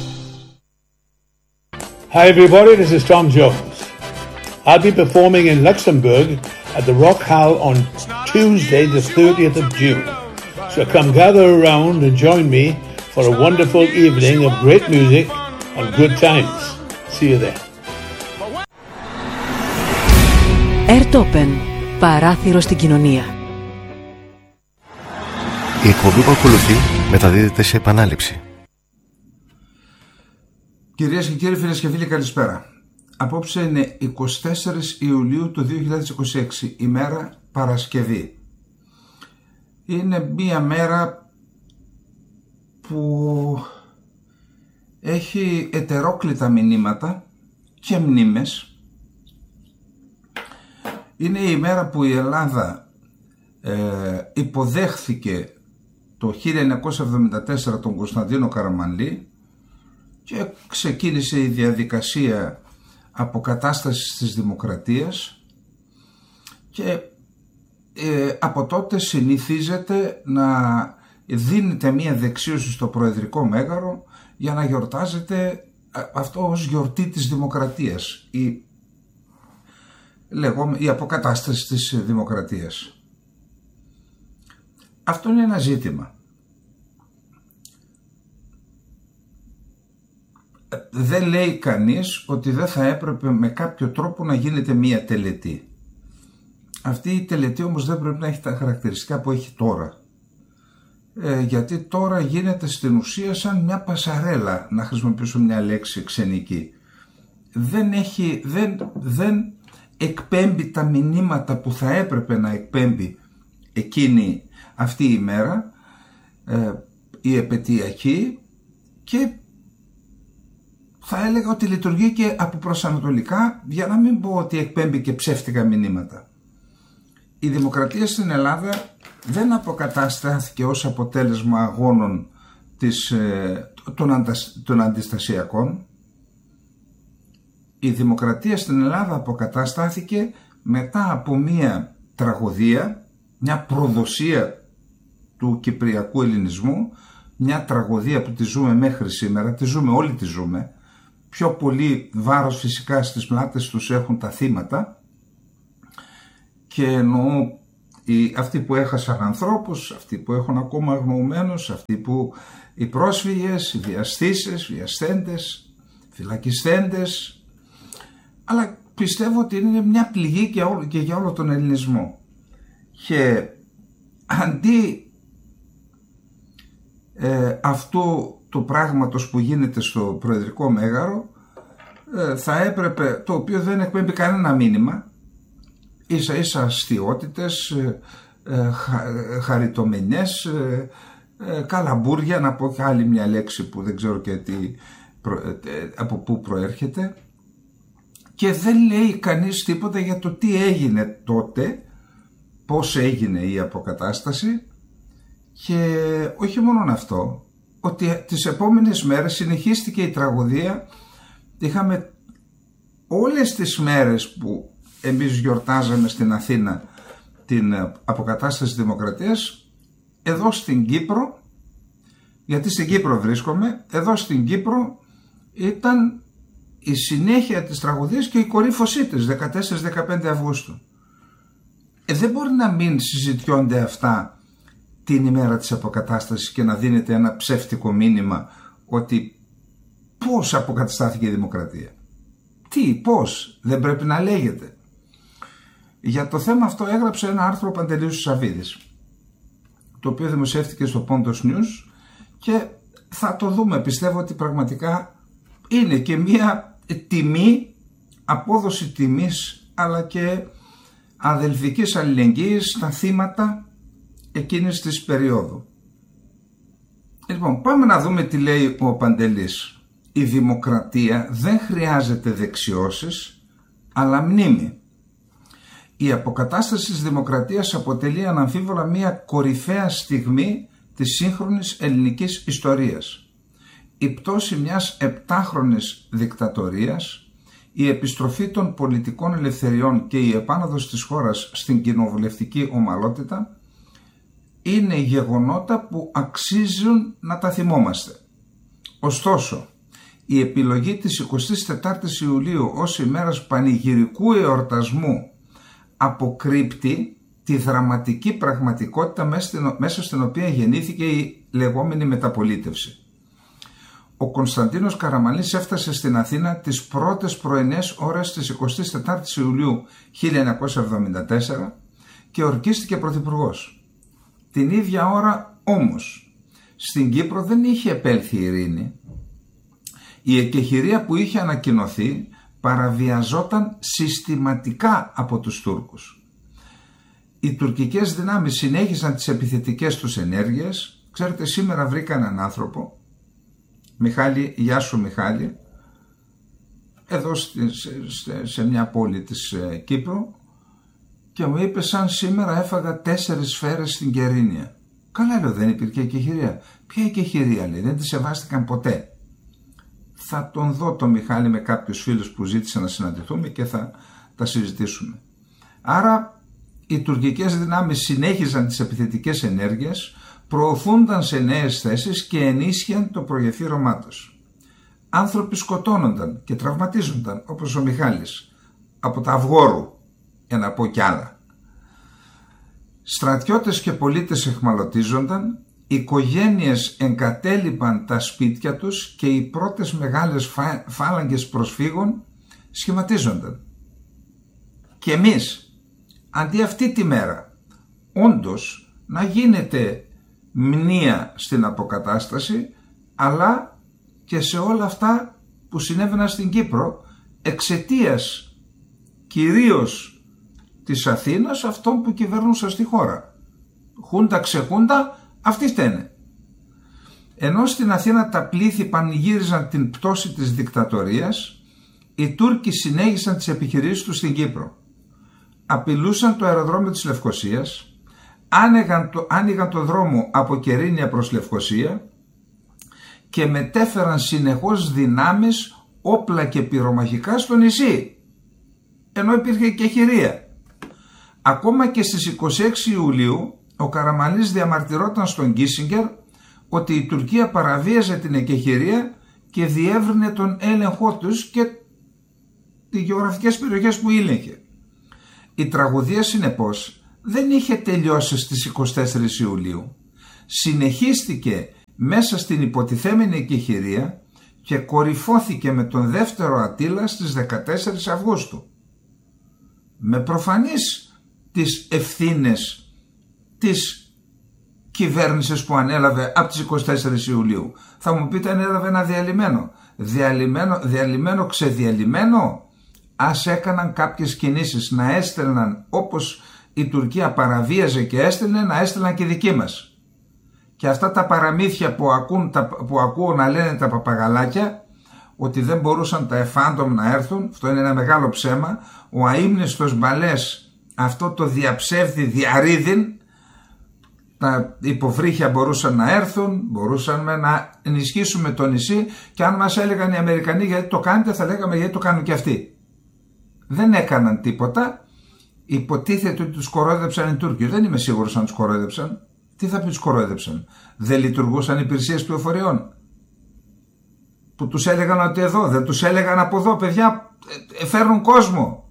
Hi everybody, this is Tom Jones. I'll be performing in Luxembourg at the Rock Hall on Tuesday the thirtieth of June. So come gather around and join me for a wonderful evening of great music and good times. See you there. Airtopen. Παράθυρο στην κοινωνία. Η εκπομπή που ακολουθεί μεταδίδεται σε επανάληψη. Κυρίες και κύριοι, φίλες και φίλοι, καλησπέρα. Απόψε είναι εικοστή τέταρτη Ιουλίου του δύο χιλιάδες είκοσι έξι, ημέρα Παρασκευή. Είναι μία μέρα που έχει ετερόκλητα μηνύματα και μνήμες. Είναι η ημέρα που η Ελλάδα ε, υποδέχθηκε το χίλια εννιακόσια εβδομήντα τέσσερα τον Κωνσταντίνο Καραμανλή και ξεκίνησε η διαδικασία αποκατάστασης της δημοκρατίας και ε, από τότε συνηθίζεται να δίνεται μία δεξίωση στο Προεδρικό Μέγαρο για να γιορτάζεται αυτό ως γιορτή της δημοκρατίας, η, λεγόμε, η αποκατάσταση της δημοκρατίας. Αυτό είναι ένα ζήτημα. Δεν λέει κανείς ότι δεν θα έπρεπε με κάποιο τρόπο να γίνεται μία τελετή. Αυτή η τελετή όμως δεν πρέπει να έχει τα χαρακτηριστικά που έχει τώρα. Ε, γιατί τώρα γίνεται στην ουσία σαν μια πασαρέλα, να χρησιμοποιήσω μια λέξη ξενική. Δεν, έχει, δεν, δεν εκπέμπει τα μηνύματα που θα έπρεπε να εκπέμπει εκείνη αυτή η μέρα, ε, η επαιτειακή, και θα έλεγα ότι λειτουργεί και από προσανατολικά, για να μην πω ότι εκπέμπει και ψεύτικα μηνύματα. Η δημοκρατία στην Ελλάδα δεν αποκαταστάθηκε ως αποτέλεσμα αγώνων της, των, αντα, των αντιστασιακών. Η δημοκρατία στην Ελλάδα αποκαταστάθηκε μετά από μια τραγωδία, μια προδοσία του κυπριακού ελληνισμού, μια τραγωδία που τη ζούμε μέχρι σήμερα, τη ζούμε, όλοι τη ζούμε, πιο πολύ βάρος φυσικά στις πλάτες τους έχουν τα θύματα, και εννοώ οι, αυτοί που έχασαν ανθρώπους, αυτοί που έχουν ακόμα αγνοωμένους, αυτοί που οι πρόσφυγες, οι βιαστήσεις, βιασθέντες, φυλακισθέντες, αλλά πιστεύω ότι είναι μια πληγή και, όλο, και για όλο τον ελληνισμό. Και αντί ε, αυτού του πράγματος που γίνεται στο Προεδρικό Μέγαρο, ε, θα έπρεπε, το οποίο δεν εκπέμπει κανένα μήνυμα, ίσα ίσα αστιότητες, ε, ε, χα, χαριτομενιές, ε, ε, καλαμπούρια, να πω και άλλη μια λέξη που δεν ξέρω και τι, προ, ε, από πού προέρχεται, και δεν λέει κανείς τίποτα για το τι έγινε τότε, πώς έγινε η αποκατάσταση, και όχι μόνο αυτό, ότι τις επόμενες μέρες συνεχίστηκε η τραγωδία. Είχαμε όλες τις μέρες που εμείς γιορτάζαμε στην Αθήνα την αποκατάσταση της δημοκρατίας, εδώ στην Κύπρο, γιατί στην Κύπρο βρίσκομαι, εδώ στην Κύπρο ήταν η συνέχεια της τραγωδίας και η κορύφωσή της, δεκατέσσερα με δεκαπέντε Αυγούστου. Ε, δεν μπορεί να μην συζητιώνται αυτά την ημέρα της αποκατάστασης και να δίνεται ένα ψεύτικο μήνυμα ότι πώς αποκαταστάθηκε η δημοκρατία. Τι, πώς, δεν πρέπει να λέγεται. Για το θέμα αυτό έγραψε ένα άρθρο ο Παντελής Σαββίδης, το οποίο δημοσιεύτηκε στο Πόντος News, και θα το δούμε. Πιστεύω ότι πραγματικά είναι και μία τιμή, απόδοση τιμής, αλλά και αδελφικής αλληλεγγύης στα θύματα εκείνης της περίοδου. Λοιπόν, πάμε να δούμε τι λέει ο Παντελής. Η δημοκρατία δεν χρειάζεται δεξιώσεις, αλλά μνήμη. Η αποκατάσταση της δημοκρατίας αποτελεί αναμφίβολα μια κορυφαία στιγμή της σύγχρονης ελληνικής ιστορίας. Η πτώση μιας επτάχρονης δικτατορίας, η επιστροφή των πολιτικών ελευθεριών και η επάνωδος της χώρας στην κοινοβουλευτική ομαλότητα είναι γεγονότα που αξίζουν να τα θυμόμαστε. Ωστόσο, η επιλογή της εικοστής τετάρτης Ιουλίου ως ημέρας πανηγυρικού εορτασμού αποκρύπτει τη δραματική πραγματικότητα μέσα στην οποία γεννήθηκε η λεγόμενη μεταπολίτευση. Ο Κωνσταντίνος Καραμανλής έφτασε στην Αθήνα τις πρώτες πρωινές ώρες της εικοστής τετάρτης Ιουλίου χίλια εννιακόσια εβδομήντα τέσσερα και ορκίστηκε πρωθυπουργός. Την ίδια ώρα όμως στην Κύπρο δεν είχε επέλθει η ειρήνη. Η εκεχηρία που είχε ανακοινωθεί παραβιαζόταν συστηματικά από τους Τούρκους. Οι τουρκικές δυνάμεις συνέχισαν τις επιθετικές τους ενέργειες. Ξέρετε, σήμερα βρήκα έναν άνθρωπο, Μιχάλη, γεια σου Μιχάλη, εδώ σε, σε, σε μια πόλη της ε, Κύπρου, και μου είπε σαν σήμερα έφαγα τέσσερις σφαίρες στην Κερίνια. Καλά, λέω, δεν υπήρχε εκεχηρία. Ποια εκεχηρία, λέει, δεν τη σεβάστηκαν ποτέ. Θα τον δω το Μιχάλη με κάποιους φίλους που ζήτησαν να συναντηθούμε και θα τα συζητήσουμε. Άρα οι τουρκικές δυνάμεις συνέχιζαν τις επιθετικές ενέργειες, προωθούνταν σε νέες θέσεις και ενίσχυαν το προγεφύρωμά τους. Άνθρωποι σκοτώνονταν και τραυματίζονταν, όπως ο Μιχάλης, από τα Αυγόρου, για να πω κι άλλα. Στρατιώτες και πολίτες εχμαλωτίζονταν, οικογένειες εγκατέλειπαν τα σπίτια τους και οι πρώτες μεγάλες φα... φάλαγγες προσφύγων σχηματίζονταν. Και εμείς, αντί αυτή τη μέρα, όντως να γίνεται μνήα στην αποκατάσταση, αλλά και σε όλα αυτά που συνέβαιναν στην Κύπρο, εξαιτίας κυρίως της Αθήνας, αυτών που κυβέρνουσαν στη χώρα. Χούντα ξεχούντα, αυτοί φταίνε. Ενώ στην Αθήνα τα πλήθη πανηγύριζαν την πτώση της δικτατορίας, οι Τούρκοι συνέχισαν τις επιχειρήσεις τους στην Κύπρο. Απειλούσαν το αεροδρόμιο της Λευκωσίας, άνοιγαν το, άνοιγαν το δρόμο από Κερίνια προς Λευκωσία και μετέφεραν συνεχώς δυνάμεις, όπλα και πυρομαχικά στο νησί, ενώ υπήρχε εκεχηρία. Ακόμα και στις είκοσι έξι Ιουλίου ο Καραμανλής διαμαρτυρόταν στον Κίσιγκερ ότι η Τουρκία παραβίαζε την εκεχηρία και διεύρυνε τον έλεγχό τους και τις γεωγραφικές περιοχές που ήλεγχε. Η τραγωδία συνεπώς δεν είχε τελειώσει στις είκοσι τέσσερις Ιουλίου. Συνεχίστηκε μέσα στην υποτιθέμενη εκεχηρία και κορυφώθηκε με τον δεύτερο Αττήλα στις δεκατέσσερις Αυγούστου. Με προφανείς τις ευθύνες της κυβέρνησης που ανέλαβε από τις είκοσι τέσσερις Ιουλίου. Θα μου πείτε, ανέλαβε ένα διαλυμένο. Διαλυμένο, διαλυμένο, ξεδιαλυμένο. Ας έκαναν κάποιες κινήσεις να έστελναν, όπως η Τουρκία παραβίαζε και έστελνε, να έστελναν και δικοί μας. Και αυτά τα παραμύθια που ακούν, τα, που ακούω να λένε τα παπαγαλάκια, ότι δεν μπορούσαν τα εφάντομ να έρθουν, αυτό είναι ένα μεγάλο ψέμα. Ο αείμνηστος Μπαλές, αυτό το διαψεύδι διαρρήδιν, τα υποβρύχια μπορούσαν να έρθουν, μπορούσαν να ενισχύσουμε το νησί, και αν μας έλεγαν οι Αμερικανοί γιατί το κάνετε, θα λέγαμε γιατί το κάνουν και αυτοί. Δεν έκαναν τίποτα. Υποτίθεται ότι τους κορόιδεψαν οι Τούρκοι. Δεν είμαι σίγουρος αν τους κορόιδεψαν. Τι θα πει τους κορόιδεψαν? Δεν λειτουργούσαν υπηρεσίες πληροφοριών που τους έλεγαν ότι εδώ, δεν τους έλεγαν από εδώ, παιδιά, φέρνουν κόσμο.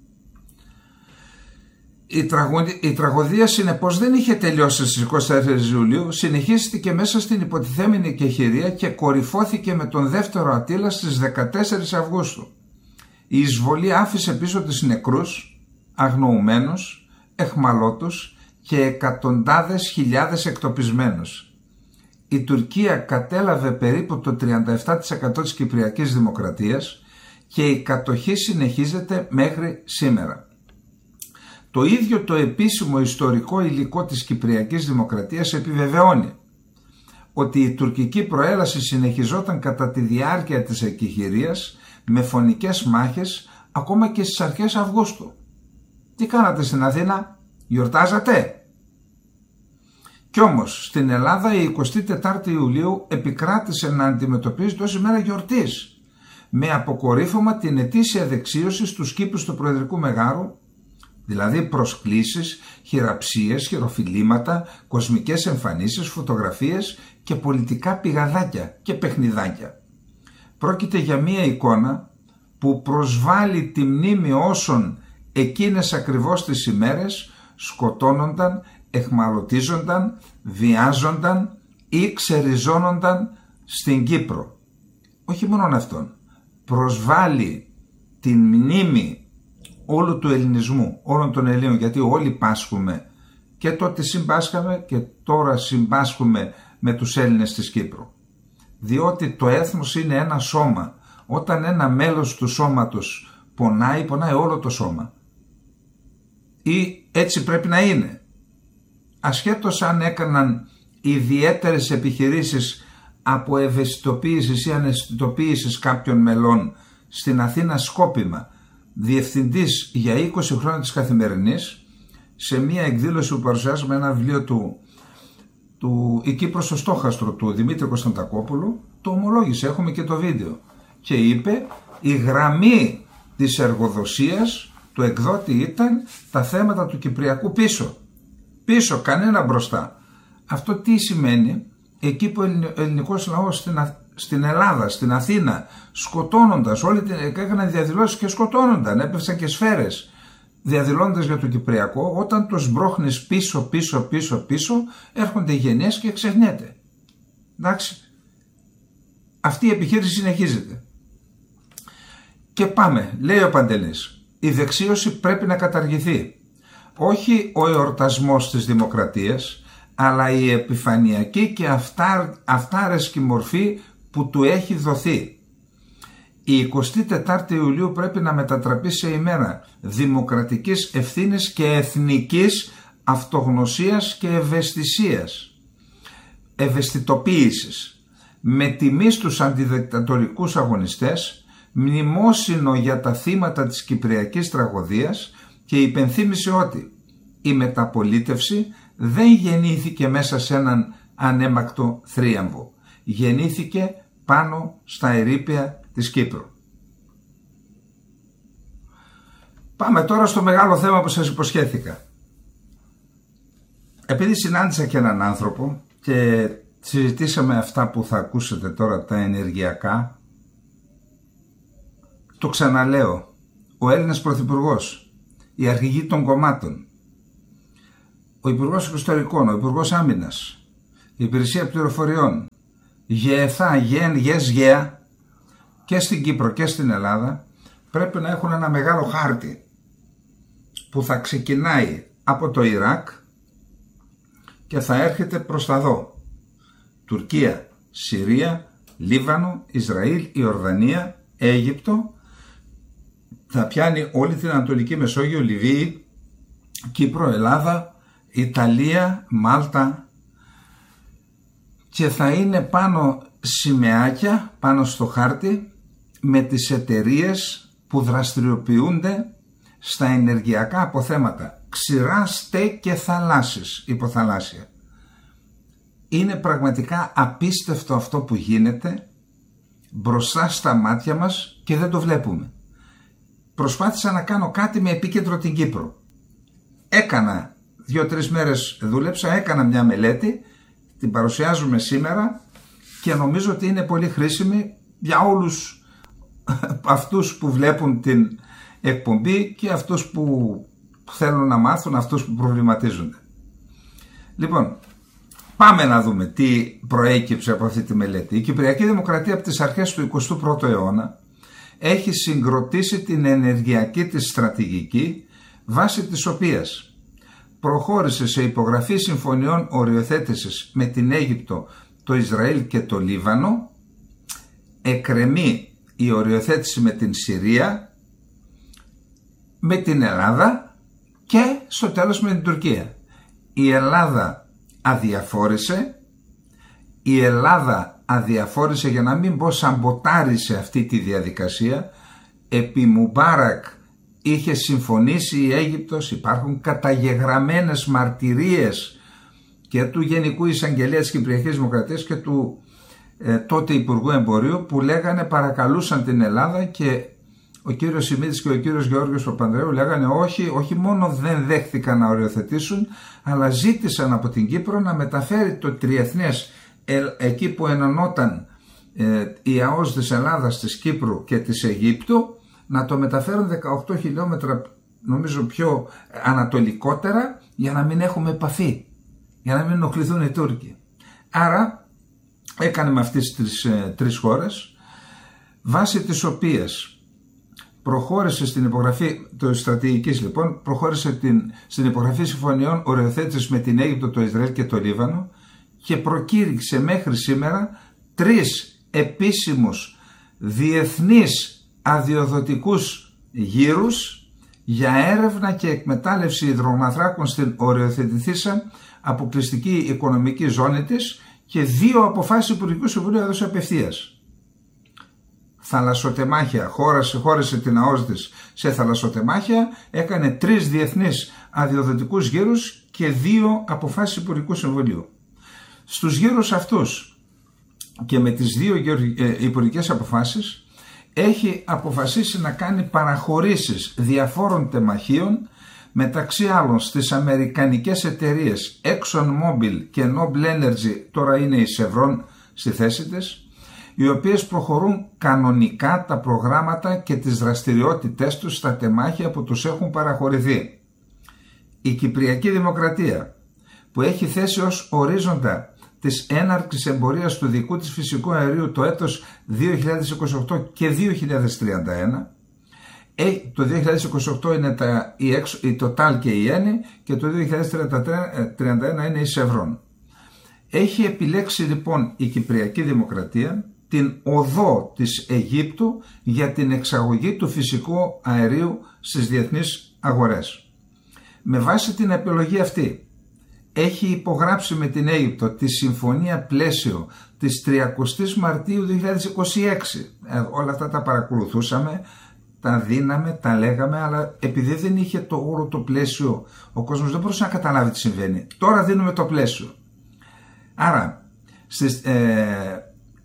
Η, τραγωδία, η τραγωδία συνεπώς δεν είχε τελειώσει στις είκοσι τέσσερις Ιουλίου, συνεχίστηκε μέσα στην υποτιθέμενη εκεχηρία και κορυφώθηκε με τον δεύτερο Αττήλα στις δεκατέσσερις Αυγούστου. Η εισβολή άφησε πίσω της νεκρούς, αγνοουμένους, εχμαλώτους και εκατοντάδες χιλιάδες εκτοπισμένους. Η Τουρκία κατέλαβε περίπου το τριάντα επτά τοις εκατό της Κυπριακής Δημοκρατίας και η κατοχή συνεχίζεται μέχρι σήμερα. Το ίδιο το επίσημο ιστορικό υλικό της Κυπριακής Δημοκρατίας επιβεβαιώνει ότι η τουρκική προέλαση συνεχιζόταν κατά τη διάρκεια της εκεχηρίας με φωνικές μάχες ακόμα και στις αρχές Αυγούστου. Τι κάνατε στην Αθήνα? Γιορτάζατε? Κι όμως στην Ελλάδα η εικοστή τετάρτη Ιουλίου επικράτησε να αντιμετωπίζεται ως ημέρα γιορτής, με αποκορύφωμα την ετήσια δεξίωση στους κήπους του Προεδρικού Μεγάρου, δηλαδή προσκλήσεις, χειραψίες, χειροφιλήματα, κοσμικές εμφανίσεις, φωτογραφίες και πολιτικά πηγαδάκια και παιχνιδάκια. Πρόκειται για μία εικόνα που προσβάλλει τη μνήμη όσων εκείνες ακριβώς τις ημέρες σκοτώνονταν, εχμαλωτίζονταν, βιάζονταν ή ξεριζώνονταν στην Κύπρο. Όχι μόνο αυτόν, προσβάλλει την μνήμη όλου του ελληνισμού, όλων των Ελλήνων, γιατί όλοι πάσχουμε, και τότε συμπάσχαμε και τώρα συμπάσχουμε με τους Έλληνες της Κύπρου. Διότι το έθνος είναι ένα σώμα. Όταν ένα μέλος του σώματος πονάει, πονάει όλο το σώμα. Ή έτσι πρέπει να είναι. Ασχέτως αν έκαναν ιδιαίτερες επιχειρήσεις από ευαισθητοποίησης ή αναισθητοποίησης κάποιων μελών στην Αθήνα σκόπιμα, διευθυντής για είκοσι χρόνια της Καθημερινής, σε μια εκδήλωση που παρουσιάζουμε ένα βιβλίο του, του «Η Κύπρος στο στόχαστρο» του Δημήτρη Κωνσταντακόπουλου, το ομολόγησε, έχουμε και το βίντεο, και είπε η γραμμή της εργοδοσίας του εκδότη ήταν τα θέματα του Κυπριακού πίσω. Πίσω, κανένα μπροστά. Αυτό τι σημαίνει? Εκεί που ο ελληνικός λαός στην, στην Ελλάδα, στην Αθήνα, σκοτώνοντας, όλοι έκαναν διαδηλώσεις και σκοτώνονταν, έπεφταν και σφαίρες διαδηλώντας για το Κυπριακό, όταν τους μπρόχνεις πίσω, πίσω, πίσω, πίσω, έρχονται οι γενιές και ξεχνιέται. Εντάξει. Αυτή η επιχείρηση συνεχίζεται. Και πάμε, λέει ο Παντελής, η δεξίωση πρέπει να καταργηθεί. Όχι ο εορτασμός της δημοκρατίας, αλλά η επιφανειακή και αυτάρ, αυτάρεσκη μορφή που του έχει δοθεί. Η εικοστή τετάρτη Ιουλίου πρέπει να μετατραπεί σε ημέρα δημοκρατικής ευθύνης και εθνικής αυτογνωσίας και ευαισθησίας, ευαισθητοποίησης, με τιμή στους αντιδικτατορικούς αγωνιστές, μνημόσυνο για τα θύματα της Κυπριακής τραγωδίας και υπενθύμησε ότι η μεταπολίτευση δεν γεννήθηκε μέσα σε έναν ανέμακτο θρίαμβο. Γεννήθηκε πάνω στα ερείπια της Κύπρου. Πάμε τώρα στο μεγάλο θέμα που σας υποσχέθηκα. Επειδή συνάντησα και έναν άνθρωπο και συζητήσαμε αυτά που θα ακούσετε τώρα, τα ενεργειακά. Το ξαναλέω, ο Έλληνας Πρωθυπουργός, οι αρχηγοί των κομμάτων, ο Υπουργός Εξωτερικών, ο Υπουργός Άμυνας, η Υπηρεσία Πληροφοριών, ΓΕΘΑ, ΓΕΝ, ΓΕΣ, ΓΕΑ, και στην Κύπρο και στην Ελλάδα, πρέπει να έχουν ένα μεγάλο χάρτη που θα ξεκινάει από το Ιράκ και θα έρχεται προς τα δω. Τουρκία, Συρία, Λίβανο, Ισραήλ, Ιορδανία, Αίγυπτο, θα πιάνει όλη την Ανατολική Μεσόγειο, Λιβύη, Κύπρο, Ελλάδα, Ιταλία, Μάλτα, και θα είναι πάνω σημαίακια πάνω στο χάρτη με τις εταιρείες που δραστηριοποιούνται στα ενεργειακά αποθέματα, ξηρά, στε και θαλάσσης, υποθαλάσσια. Είναι πραγματικά απίστευτο αυτό που γίνεται μπροστά στα μάτια μας και δεν το βλέπουμε. Προσπάθησα να κάνω κάτι με επίκεντρο την Κύπρο. Έκανα δύο-τρεις μέρες, δούλεψα, έκανα μια μελέτη, την παρουσιάζουμε σήμερα και νομίζω ότι είναι πολύ χρήσιμη για όλους αυτούς που βλέπουν την εκπομπή και αυτούς που θέλουν να μάθουν, αυτούς που προβληματίζονται. Λοιπόν, πάμε να δούμε τι προέκυψε από αυτή τη μελέτη. Η Κυπριακή Δημοκρατία από τις αρχές του εικοστού πρώτου αιώνα έχει συγκροτήσει την ενεργειακή της στρατηγική, βάσει της οποίας προχώρησε σε υπογραφή συμφωνιών οριοθέτησης με την Αίγυπτο, το Ισραήλ και το Λίβανο, εκκρεμεί η οριοθέτηση με την Συρία, με την Ελλάδα και στο τέλος με την Τουρκία. Η Ελλάδα αδιαφόρησε, η Ελλάδα αδιαφόρησε για να μην πω σαμποτάρισε αυτή τη διαδικασία. Επί Μουμπάρακ είχε συμφωνήσει η Αίγυπτος, υπάρχουν καταγεγραμμένες μαρτυρίες και του Γενικού Εισαγγελέα της Κυπριακής Δημοκρατίας και του ε, τότε Υπουργού Εμπορίου, που λέγανε, παρακαλούσαν την Ελλάδα, και ο κύριος Σιμίτης και ο κύριος Γεώργιος Παπανδρέου λέγανε όχι, όχι μόνο δεν δέχθηκαν να οριοθετήσουν, αλλά ζήτησαν από την Κύπρο να μεταφέρει το τριεθνές ε, εκεί που ενωνόταν ε, η ΑΟΣ της Ελλάδας, της Κύπρου και της Αιγύπτου, να το μεταφέρουν δεκαοκτώ χιλιόμετρα νομίζω πιο ανατολικότερα, για να μην έχουμε επαφή, για να μην ενοχληθούν οι Τούρκοι. Άρα έκανε με αυτές τις ε, τρεις χώρες, βάσει τις οποίες προχώρησε στην υπογραφή το στρατηγικής, λοιπόν, προχώρησε την, στην υπογραφή συμφωνιών οριοθέτησης με την Αίγυπτο, το Ισραήλ και το Λίβανο, και προκήρυξε μέχρι σήμερα τρεις επίσημους διεθνείς αδειοδοτικούς γύρους για έρευνα και εκμετάλλευση υδρογοναθράκων στην οριοθετηθήσα αποκλειστική οικονομική ζώνη της, και δύο αποφάσεις Υπουργικού Συμβουλίου έδωσε απευθείας. Θαλασσοτεμάχια, χώρασε, χώρασε την ΑΟΣ της σε θαλασσοτεμάχια, έκανε τρεις διεθνείς αδειοδοτικούς γύρους και δύο αποφάσεις Υπουργικού Συμβουλίου. Στους γύρους αυτούς και με τις δύο υπουργικές αποφάσεις έχει αποφασίσει να κάνει παραχωρήσεις διαφόρων τεμαχίων, μεταξύ άλλων στις αμερικανικές εταιρείες ExxonMobil και Noble Energy, τώρα είναι η Chevron στη θέση της, οι οποίες προχωρούν κανονικά τα προγράμματα και τις δραστηριότητές τους στα τεμάχια που τους έχουν παραχωρηθεί. Η Κυπριακή Δημοκρατία, που έχει θέσει ως ορίζοντα της έναρξης εμπορίας του δικού της φυσικού αερίου το έτος δύο χιλιάδες είκοσι οκτώ και δύο χιλιάδες τριάντα ένα, το δύο χιλιάδες είκοσι οκτώ είναι τα, η, η Total και η Eni, και το δύο χιλιάδες τριάντα ένα είναι η Chevron. Έχει επιλέξει λοιπόν η Κυπριακή Δημοκρατία την οδό της Αιγύπτου για την εξαγωγή του φυσικού αερίου στις διεθνείς αγορές. Με βάση την επιλογή αυτή έχει υπογράψει με την Αίγυπτο τη συμφωνία πλαίσιο της τριαντάης Μαρτίου δύο χιλιάδες είκοσι έξι. Ε, όλα αυτά τα παρακολουθούσαμε, τα δίναμε, τα λέγαμε, αλλά επειδή δεν είχε το όρο το πλαίσιο, ο κόσμος δεν μπορούσε να καταλάβει τι συμβαίνει. Τώρα δίνουμε το πλαίσιο. Άρα, στις, ε,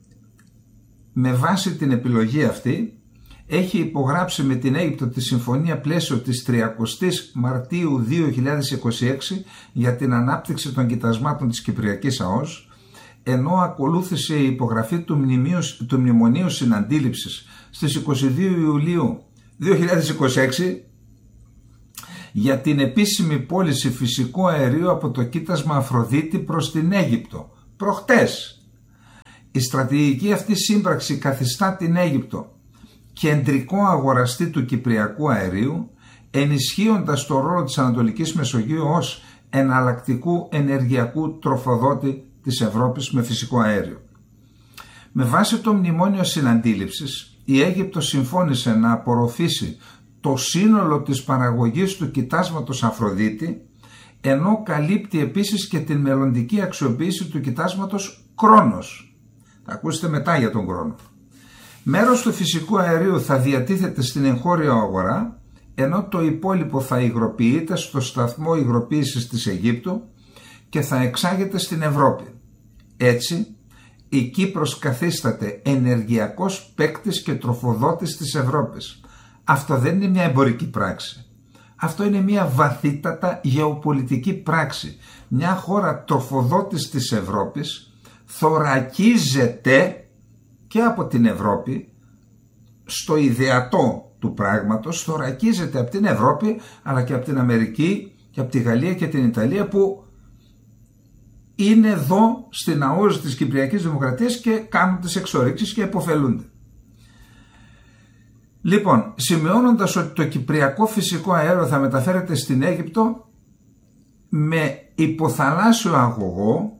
με βάση την επιλογή αυτή, έχει υπογράψει με την Αίγυπτο τη συμφωνία πλαίσιο της τριαντάης Μαρτίου δύο χιλιάδες είκοσι έξι για την ανάπτυξη των κοιτασμάτων της Κυπριακής ΑΟΣ. ενώ ακολούθησε η υπογραφή του, μνημείου, του Μνημονίου Συναντήληψης στις είκοσι δύο Ιουλίου δύο χιλιάδες είκοσι έξι για την επίσημη πώληση φυσικού αερίου από το κοίτασμα Αφροδίτη προς την Αίγυπτο. Προχτές. Η στρατηγική αυτή σύμπραξη καθιστά την Αίγυπτο κεντρικό αγοραστή του κυπριακού αερίου, ενισχύοντας το ρόλο της Ανατολικής Μεσογείου ως εναλλακτικού ενεργειακού τροφοδότη της Ευρώπης με φυσικό αέριο. Με βάση το Μνημόνιο Συναντήληψης, η Αίγυπτος συμφώνησε να απορροφήσει το σύνολο της παραγωγής του κοιτάσματος Αφροδίτη, ενώ καλύπτει επίσης και την μελλοντική αξιοποίηση του κοιτάσματος Κρόνος. Θα ακούσετε μετά για τον Κρόνο. Μέρος του φυσικού αερίου θα διατίθεται στην εγχώρια αγορά, ενώ το υπόλοιπο θα υγροποιείται στο σταθμό υγροποίησης της Αιγύπτου και θα εξάγεται στην Ευρώπη. Έτσι, η Κύπρος καθίσταται ενεργειακός παίκτης και τροφοδότης της Ευρώπης. Αυτό δεν είναι μια εμπορική πράξη. Αυτό είναι μια βαθύτατα γεωπολιτική πράξη. Μια χώρα τροφοδότης της Ευρώπης θωρακίζεται και από την Ευρώπη, στο ιδεατό του πράγματος, θωρακίζεται από την Ευρώπη αλλά και από την Αμερική και από τη Γαλλία και την Ιταλία, που είναι εδώ στην αόζη της Κυπριακής Δημοκρατίας και κάνουν τις εξορίξεις και επωφελούνται. Λοιπόν, σημειώνοντας ότι το κυπριακό φυσικό αέριο θα μεταφέρεται στην Αίγυπτο με υποθαλάσσιο αγωγό,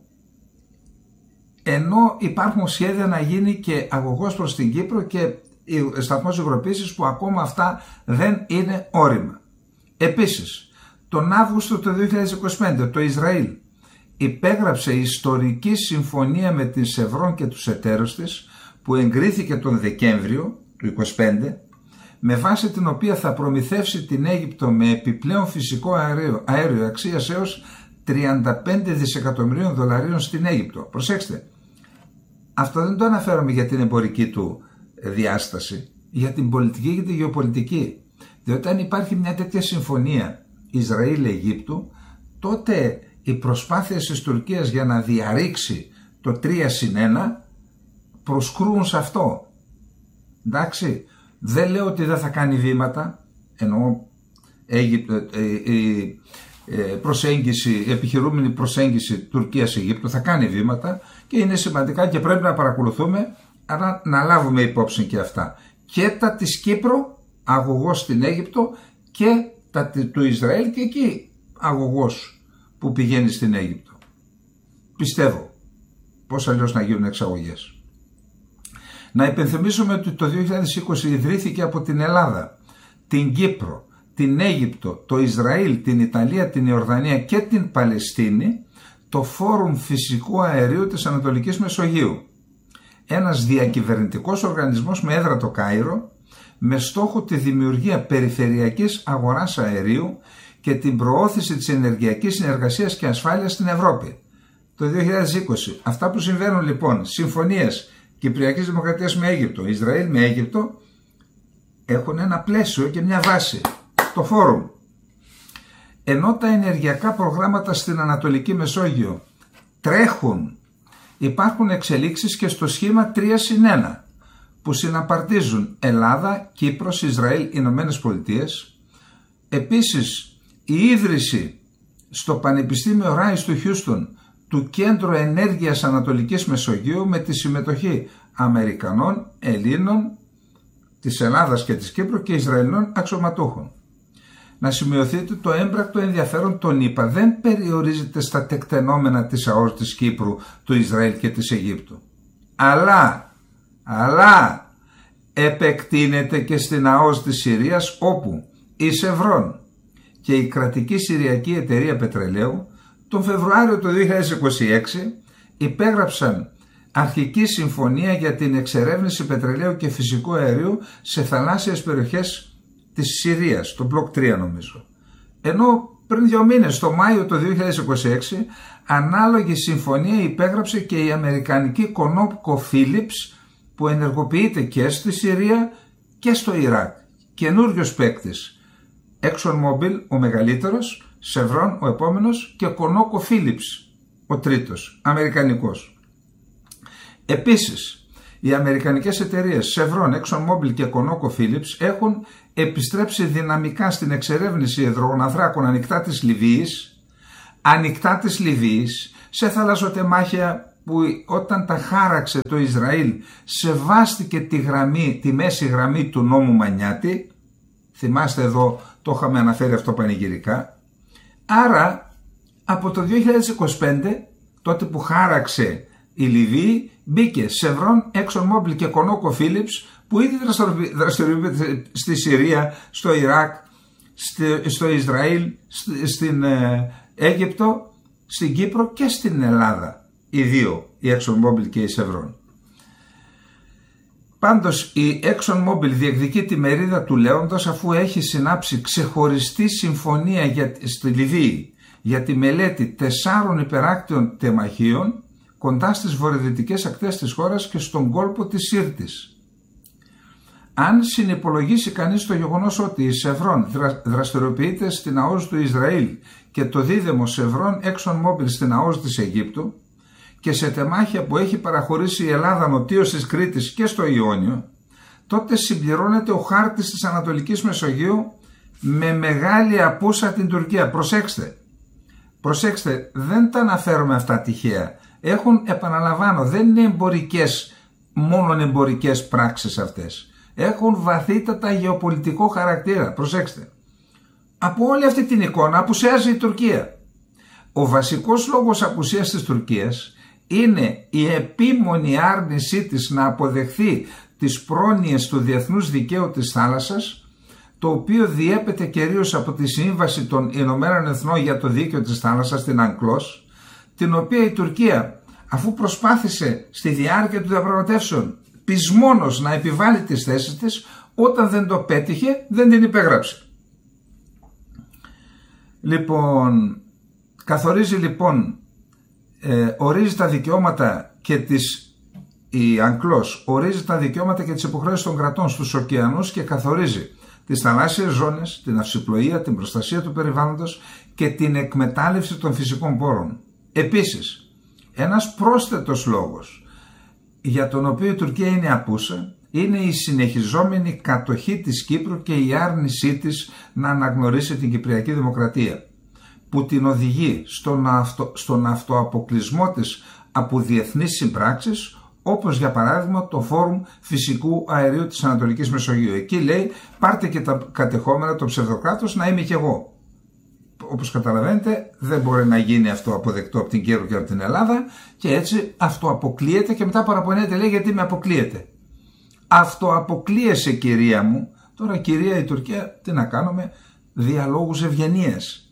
ενώ υπάρχουν σχέδια να γίνει και αγωγός προς την Κύπρο και σταθμός υγροποίησης, που ακόμα αυτά δεν είναι όρημα. Επίσης, τον Αύγουστο του δύο χιλιάδες είκοσι πέντε το Ισραήλ υπέγραψε ιστορική συμφωνία με την Σεβρόν και τους εταίρους της, που εγκρίθηκε τον Δεκέμβριο του είκοσι πέντε, με βάση την οποία θα προμηθεύσει την Αίγυπτο με επιπλέον φυσικό αέριο, αέριο αξίας έως τριάντα πέντε δισεκατομμυρίων δολαρίων στην Αίγυπτο. Προσέξτε, αυτό δεν το αναφέρομαι για την εμπορική του διάσταση, για την πολιτική και τη γεωπολιτική. Διότι αν υπάρχει μια τέτοια συμφωνία Ισραήλ-Αιγύπτου, τότε οι προσπάθειες της Τουρκίας για να διαρρήξει το τρία συν ένα προσκρούν σε αυτό. Εντάξει, δεν λέω ότι δεν θα κάνει βήματα, ενώ η προσέγγιση, η επιχειρούμενη προσέγγιση Τουρκίας-Αιγύπτου θα κάνει βήματα και είναι σημαντικά και πρέπει να παρακολουθούμε, αλλά να λάβουμε υπόψη και αυτά. Και τα της Κύπρου, αγωγός στην Αίγυπτο, και τα του Ισραήλ και εκεί αγωγός που πηγαίνει στην Αίγυπτο. Πιστεύω. Πώς αλλιώς να γίνουν εξαγωγές. Να υπενθυμίσουμε ότι το δύο χιλιάδες είκοσι ιδρύθηκε από την Ελλάδα, την Κύπρο, την Αίγυπτο, το Ισραήλ, την Ιταλία, την Ιορδανία και την Παλαιστίνη το Φόρουμ Φυσικού Αερίου της Ανατολικής Μεσογείου. Ένας διακυβερνητικός οργανισμός με έδρα το Κάιρο, με στόχο τη δημιουργία περιφερειακής αγοράς αερίου και την προώθηση της ενεργειακής συνεργασίας και ασφάλειας στην Ευρώπη. Το δύο χιλιάδες είκοσι. Αυτά που συμβαίνουν λοιπόν, συμφωνίες Κυπριακής Δημοκρατίας με Αίγυπτο, Ισραήλ με Αίγυπτο, έχουν ένα πλαίσιο και μια βάση, το Φόρουμ. Ενώ τα ενεργειακά προγράμματα στην Ανατολική Μεσόγειο τρέχουν, υπάρχουν εξελίξεις και στο σχήμα τρία συν ένα, που συναπαρτίζουν Ελλάδα, Κύπρος, Ισραήλ, Ηνωμένες Πολιτείες. Επίσης, η ίδρυση στο Πανεπιστήμιο Ράις του Χιούστον του Κέντρου Ενέργειας Ανατολικής Μεσογείου, με τη συμμετοχή Αμερικανών, Ελλήνων, της Ελλάδας και της Κύπρου και Ισραηλινών αξιωματούχων. Να σημειωθεί ότι το έμπρακτο ενδιαφέρον των ΗΠΑ δεν περιορίζεται στα τεκτενόμενα της ΑΟΣ της Κύπρου, του Ισραήλ και της Αιγύπτου, αλλά, αλλά επεκτείνεται και στην ΑΟΣ της Συρίας, όπου η Σεβρόν και η κρατική Συριακή Εταιρεία Πετρελαίου τον Φεβρουάριο του δύο χιλιάδες είκοσι έξι υπέγραψαν αρχική συμφωνία για την εξερεύνηση πετρελαίου και φυσικού αερίου σε θαλάσσιες περιοχές της Συρίας, το μπλοκ τρία νομίζω. Ενώ πριν δύο μήνες, το Μάιο του δύο χιλιάδες είκοσι έξι, ανάλογη συμφωνία υπέγραψε και η αμερικανική ConocoPhillips, που ενεργοποιείται και στη Συρία και στο Ιράκ. Καινούριος παίκτης. ExxonMobil ο μεγαλύτερος, Chevron ο επόμενος και ConocoPhillips ο τρίτος, αμερικανικός. Επίσης, οι αμερικανικές εταιρείες Chevron, ExxonMobil και ConocoPhillips έχουν επιστρέψει δυναμικά στην εξερεύνηση υδρογοναθράκων ανοιχτά της Λιβύης, ανοιχτά της Λιβύης, σε θαλασσοτεμάχια που όταν τα χάραξε το Ισραήλ σεβάστηκε τη, γραμμή, τη μέση γραμμή του νόμου Μανιάτη. Θυμάστε, εδώ το είχαμε αναφέρει αυτό πανηγυρικά. Άρα από το δύο χιλιάδες είκοσι πέντε, τότε που χάραξε η Λιβύη, μπήκε Chevron, ExxonMobil και ConocoPhillips που ήδη δραστηριοποιείται στη Συρία, στο Ιράκ, στο Ισραήλ, στην Αίγυπτο, στην Κύπρο και στην Ελλάδα. Οι δύο, η ExxonMobil και η Chevron. Πάντως η ExxonMobil διεκδικεί τη μερίδα του λέοντος αφού έχει συνάψει ξεχωριστή συμφωνία για, στη Λιβύη για τη μελέτη τεσσάρων υπεράκτιων τεμαχίων κοντά στις βορειοδυτικές ακτές της χώρας και στον κόλπο της Σύρτης. Αν συνυπολογίσει κανείς το γεγονός ότι η Chevron δρα, δραστηριοποιείται στην ΑΟΣ του Ισραήλ και το δίδυμο Chevron ExxonMobil στην ΑΟΣ της Αιγύπτου και σε τεμάχια που έχει παραχωρήσει η Ελλάδα νοτίως της Κρήτης και στο Ιόνιο, τότε συμπληρώνεται ο χάρτης της Ανατολικής Μεσογείου με μεγάλη απούσα την Τουρκία. Προσέξτε, προσέξτε, δεν τα αναφέρουμε αυτά τυχαία. Έχουν, επαναλαμβάνω, δεν είναι εμπορικές, μόνον εμπορικές πράξεις αυτές. Έχουν βαθύτατα γεωπολιτικό χαρακτήρα. Προσέξτε. Από όλη αυτή την εικόνα απουσιάζει η Τουρκία. Ο βασικός λόγος απουσίας της Τουρκίας είναι η επίμονη άρνησή της να αποδεχθεί τις πρόνοιες του διεθνούς δικαίου της θάλασσας, το οποίο διέπεται κυρίως από τη Σύμβαση των Ηνωμένων Εθνών για το Δίκαιο της Θάλασσας, την Ανκλός, την οποία η Τουρκία, αφού προσπάθησε στη διάρκεια των διαπραγματεύσεων πεισμόνως να επιβάλλει τις θέσεις της, όταν δεν το πέτυχε δεν την υπέγραψε. Λοιπόν, καθορίζει λοιπόν, ε, ορίζει τα δικαιώματα και τις, η Ανκλός ορίζει τα δικαιώματα και τις υποχρεώσεις των κρατών στους ωκεανούς και καθορίζει τις θαλάσσιες ζώνες, την αυσιπλοεία, την προστασία του περιβάλλοντος και την εκμετάλλευση των φυσικών πόρων. Επίσης, ένας πρόσθετος λόγος για τον οποίο η Τουρκία είναι απούσα είναι η συνεχιζόμενη κατοχή της Κύπρου και η άρνησή της να αναγνωρίσει την Κυπριακή Δημοκρατία, που την οδηγεί στον, αυτο, στον αυτοαποκλεισμό της από διεθνείς συμπράξεις, όπως για παράδειγμα το Φόρουμ Φυσικού Αερίου της Ανατολικής Μεσογείου. Εκεί λέει, πάρτε και τα κατεχόμενα το ψευδοκράτος να είμαι κι εγώ. Όπως καταλαβαίνετε, δεν μπορεί να γίνει αυτό αποδεκτό από την Κύπρο και από την Ελλάδα και έτσι αυτοαποκλείεται και μετά παραπονέται, λέει, γιατί με αποκλείεται. Αυτοαποκλείεσαι, κυρία μου. Τώρα, κυρία η Τουρκία, τι να κάνουμε, διαλόγους ευγενίας.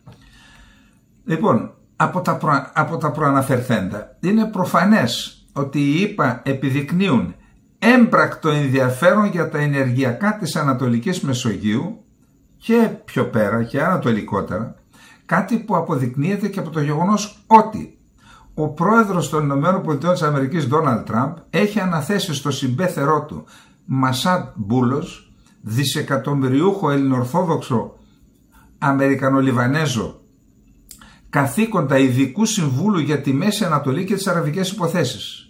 Λοιπόν, από τα, προ, από τα προαναφερθέντα είναι προφανές ότι οι ΗΠΑ επιδεικνύουν έμπρακτο ενδιαφέρον για τα ενεργειακά της Ανατολικής Μεσογείου και πιο πέρα και ανατολικότερα, κάτι που αποδεικνύεται και από το γεγονός ότι ο πρόεδρος των ΗΠΑ Ντόναλντ Τραμπ έχει αναθέσει στο συμπέθερό του Μασάντ Μπούλος, δισεκατομμυριούχο ελληνοορθόδοξο Αμερικανολιβανέζο, καθήκοντα ειδικού συμβούλου για τη Μέση Ανατολή και τις αραβικές υποθέσεις.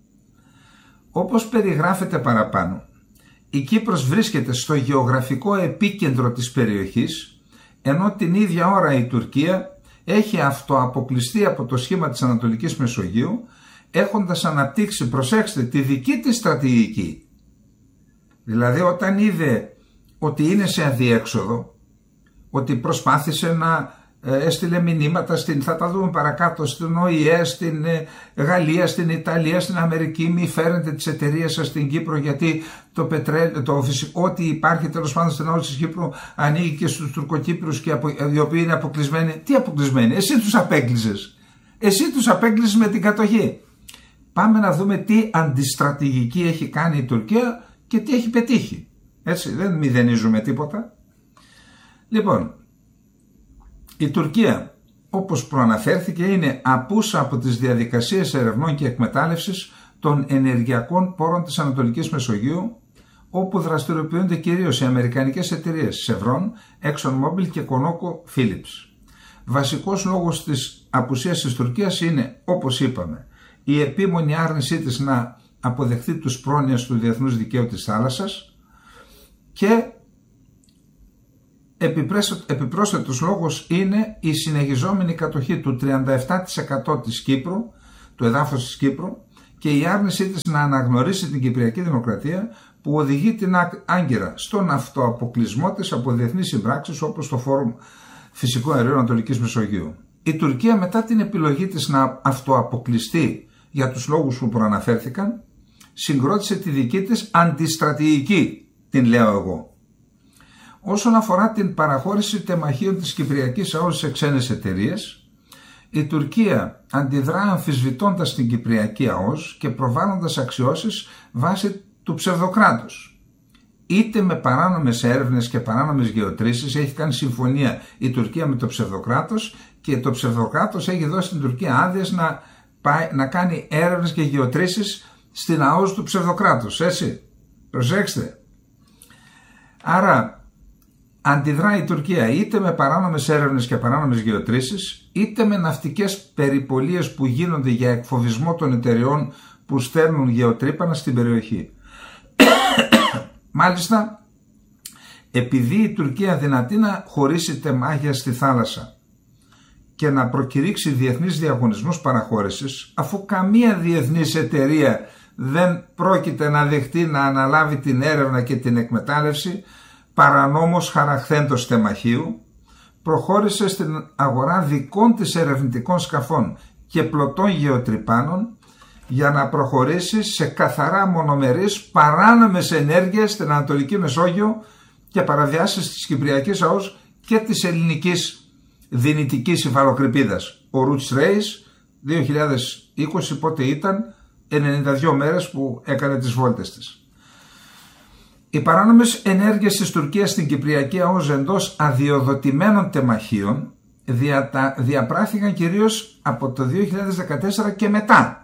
Όπως περιγράφεται παραπάνω, η Κύπρος βρίσκεται στο γεωγραφικό επίκεντρο της περιοχής, ενώ την ίδια ώρα η Τουρκία έχει αυτοαποκλειστεί από το σχήμα της Ανατολικής Μεσογείου, έχοντας αναπτύξει, προσέξτε, τη δική της στρατηγική. Δηλαδή, όταν είδε ότι είναι σε αδιέξοδο, ότι προσπάθησε να έστειλε μηνύματα, στην, θα τα δούμε παρακάτω, στην Ο Η Ε, στην Γαλλία, στην Ιταλία, στην Αμερική, μη φέρετε τις εταιρείες σας στην Κύπρο γιατί το πετρέλαιο, το φυσικό, ό,τι υπάρχει τέλος πάντων στην ΑΟΣ της Κύπρου ανοίγει και στους Τουρκοκύπρους και απο, οι οποίοι είναι αποκλεισμένοι. Τι αποκλεισμένοι, εσύ τους απέκλεισες. Εσύ τους απέκλεισες με την κατοχή. Πάμε να δούμε τι αντιστρατηγική έχει κάνει η Τουρκία και τι έχει πετύχει. Έτσι, δεν μηδενίζουμε τίποτα. Λοιπόν, η Τουρκία, όπως προαναφέρθηκε, είναι απούσα από τις διαδικασίες ερευνών και εκμετάλλευσης των ενεργειακών πόρων της Ανατολικής Μεσογείου, όπου δραστηριοποιούνται κυρίως οι αμερικανικές εταιρείες Chevron, ExxonMobil και ConocoPhillips. Βασικός λόγος της απουσίας της Τουρκίας είναι, όπως είπαμε, η επίμονη άρνησή της να αποδεχτεί τους πρόνοιες του διεθνούς δικαίου της θάλασσας και επιπρόσθετος λόγος είναι η συνεχιζόμενη κατοχή του τριάντα επτά τοις εκατό της Κύπρου, του εδάφους της Κύπρου, και η άρνησή της να αναγνωρίσει την Κυπριακή Δημοκρατία, που οδηγεί την Άγκυρα στον αυτοαποκλεισμό της από διεθνείς συμπράξεις όπως το Φόρουμ Φυσικού Αερίου Ανατολικής Μεσογείου. Η Τουρκία, μετά την επιλογή της να αυτοαποκλειστεί για τους λόγους που προαναφέρθηκαν, συγκρότησε τη δική της αντιστρατηγική, την λέω εγώ. Όσον αφορά την παραχώρηση τεμαχίων της Κυπριακής ΑΟΣ σε ξένες εταιρείες, η Τουρκία αντιδρά αμφισβητώντας την Κυπριακή ΑΟΣ και προβάλλοντας αξιώσεις βάσει του ψευδοκράτους. Είτε με παράνομες έρευνες και παράνομες γεωτρήσεις έχει κάνει συμφωνία η Τουρκία με το ψευδοκράτος και το ψευδοκράτος έχει δώσει στην Τουρκία άδειες να, πάει, να κάνει έρευνες και γεωτρήσεις στην ΑΟΣ του ψευδοκράτους. Έτσι, προσέξτε. Άρα αντιδρά η Τουρκία είτε με παράνομες έρευνες και παράνομες γεωτρήσεις, είτε με ναυτικές περιπολίες που γίνονται για εκφοβισμό των εταιριών που στέλνουν γεωτρύπανα στην περιοχή. Μάλιστα, επειδή η Τουρκία δυνατεί να χωρίσει τεμάχια στη θάλασσα και να προκηρύξει διεθνείς διαγωνισμούς παραχώρησης, αφού καμία διεθνής εταιρεία δεν πρόκειται να δεχτεί να αναλάβει την έρευνα και την εκμετάλλευση παρανόμως χαραχθέντος τεμαχίου, προχώρησε στην αγορά δικών της ερευνητικών σκαφών και πλωτών γεωτρυπάνων για να προχωρήσει σε καθαρά μονομερείς παράνομες ενέργειες στην Ανατολική Μεσόγειο και παραβιάσεις της Κυπριακής ΑΟΣ και της ελληνικής δυνητικής υφαλοκρηπίδας. Ο Roots Race δύο χιλιάδες είκοσι, πότε ήταν, ενενήντα δύο μέρες που έκανε τις βόλτες της. Οι παράνομες ενέργειες της Τουρκίας στην Κυπριακή ΑΟΣ εντός αδειοδοτημένων τεμαχίων δια, διαπράχθηκαν κυρίως από το δύο χιλιάδες δεκατέσσερα και μετά.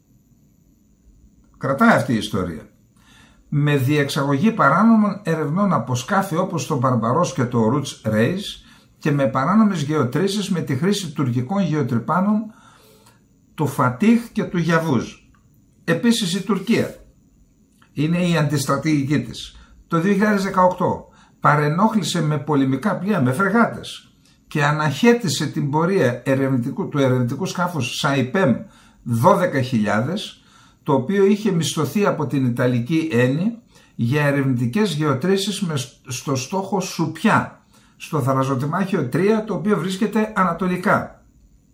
Κρατάει αυτή η ιστορία. Με διεξαγωγή παράνομων ερευνών από σκάφη όπως το Μπαρμπαρός και το Roots Race και με παράνομες γεωτρήσεις με τη χρήση τουρκικών γεωτρυπάνων του Φατίχ και του Γιαβούζ. Επίσης η Τουρκία είναι η αντιστρατηγική της. Το δύο χιλιάδες δεκαοκτώ παρενόχλησε με πολεμικά πλοία, με φρεγάτες, και αναχέτησε την πορεία ερευνητικού, του ερευνητικού σκάφους Σαϊπέμ δώδεκα χιλιάδες, το οποίο είχε μισθωθεί από την Ιταλική Ένη για ερευνητικές γεωτρήσεις με στο στόχο Σουπιά, στο θαλασσοτιμάχιο τρία, το οποίο βρίσκεται ανατολικά.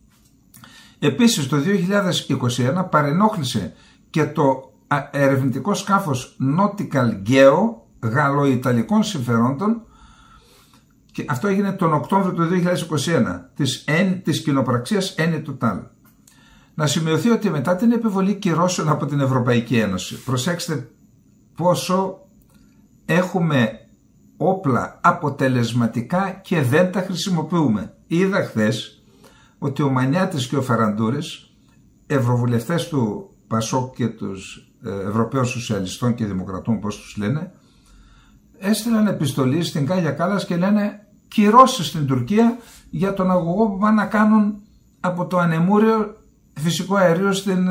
Επίσης το δύο χιλιάδες είκοσι ένα παρενόχλησε και το ερευνητικό σκάφος Nautical Geo γαλλοϊταλικών συμφερόντων, και αυτό έγινε τον Οκτώβριο του δύο χιλιάδες είκοσι ένα της, της κοινοπραξίας Eni Total. Να σημειωθεί ότι μετά την επιβολή κυρώσεων από την Ευρωπαϊκή Ένωση, προσέξτε πόσο έχουμε όπλα αποτελεσματικά και δεν τα χρησιμοποιούμε. Είδα χθες ότι ο Μανιάτης και ο Φεραντούρης, ευρωβουλευτές του Πασόκ και τους Ευρωπαίων Σοσιαλιστών και Δημοκρατών, πώς τους λένε, έστειλαν επιστολή στην Κάγια Κάλλας και λένε κυρώσεις στην Τουρκία για τον αγωγό που πάνε να κάνουν από το ανεμούριο φυσικό αερίο στην,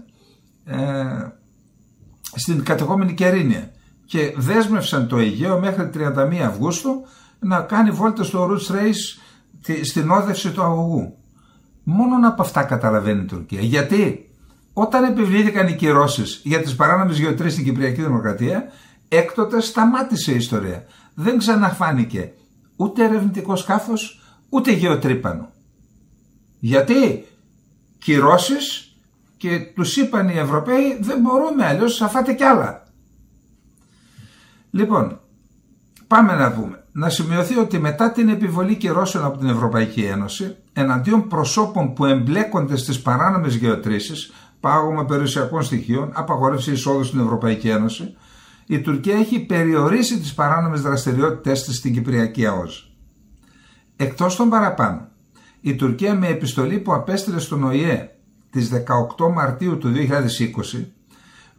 ε, στην κατεχόμενη Κερίνια, και δέσμευσαν το Αιγαίο μέχρι τριάντα μία Αυγούστου να κάνει βόλτες στο Roots Race στην όδευση του αγωγού. Μόνον από αυτά καταλαβαίνει η Τουρκία. Γιατί όταν επιβλήθηκαν οι κυρώσεις για τις παράνομες γεωτρήσεις στην Κυπριακή Δημοκρατία, έκτοτε σταμάτησε η ιστορία. Δεν ξαναφάνηκε ούτε ερευνητικό σκάφος ούτε γεωτρύπανο. Γιατί κυρώσεις, και τους είπαν οι Ευρωπαίοι δεν μπορούμε, αλλιώς θα φάτε κι άλλα. Λοιπόν, πάμε να πούμε. Να σημειωθεί ότι μετά την επιβολή κυρώσεων από την Ευρωπαϊκή Ένωση εναντίον προσώπων που εμπλέκονται στις παράνομες γεωτρήσεις, πάγωμα περιουσιακών στοιχείων, απαγόρευση εισόδου στην Ευρωπαϊκή Ένωση, η Τουρκία έχει περιορίσει τις παράνομες δραστηριότητες της στην Κυπριακή ΑΟΣ. Εκτός των παραπάνω, η Τουρκία με επιστολή που απέστειλε στον ΟΗΕ της δεκαοκτώ Μαρτίου του δύο χιλιάδες είκοσι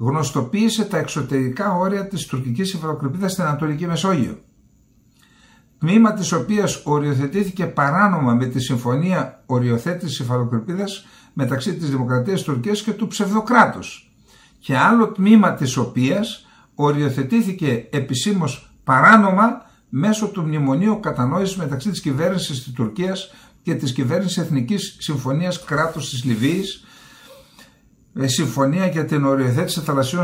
γνωστοποίησε τα εξωτερικά όρια της τουρκικής υφαλοκρηπίδας στην Ανατολική Μεσόγειο. τμήμα της οποίας οριοθετήθηκε παράνομα με τη Συμφωνία Οριοθέτησης Υφαλοκρηπίδας μεταξύ της Δημοκρατίας Τουρκίας και του ψευδοκράτους, και άλλο τμήμα της οποίας οριοθετήθηκε επισήμως παράνομα μέσω του Μνημονίου Κατανόησης μεταξύ της κυβέρνησης της Τουρκίας και της κυβέρνησης Εθνικής Συμφωνίας Κράτους της Λιβύης, συμφωνία για την οριοθέτηση θαλασσίων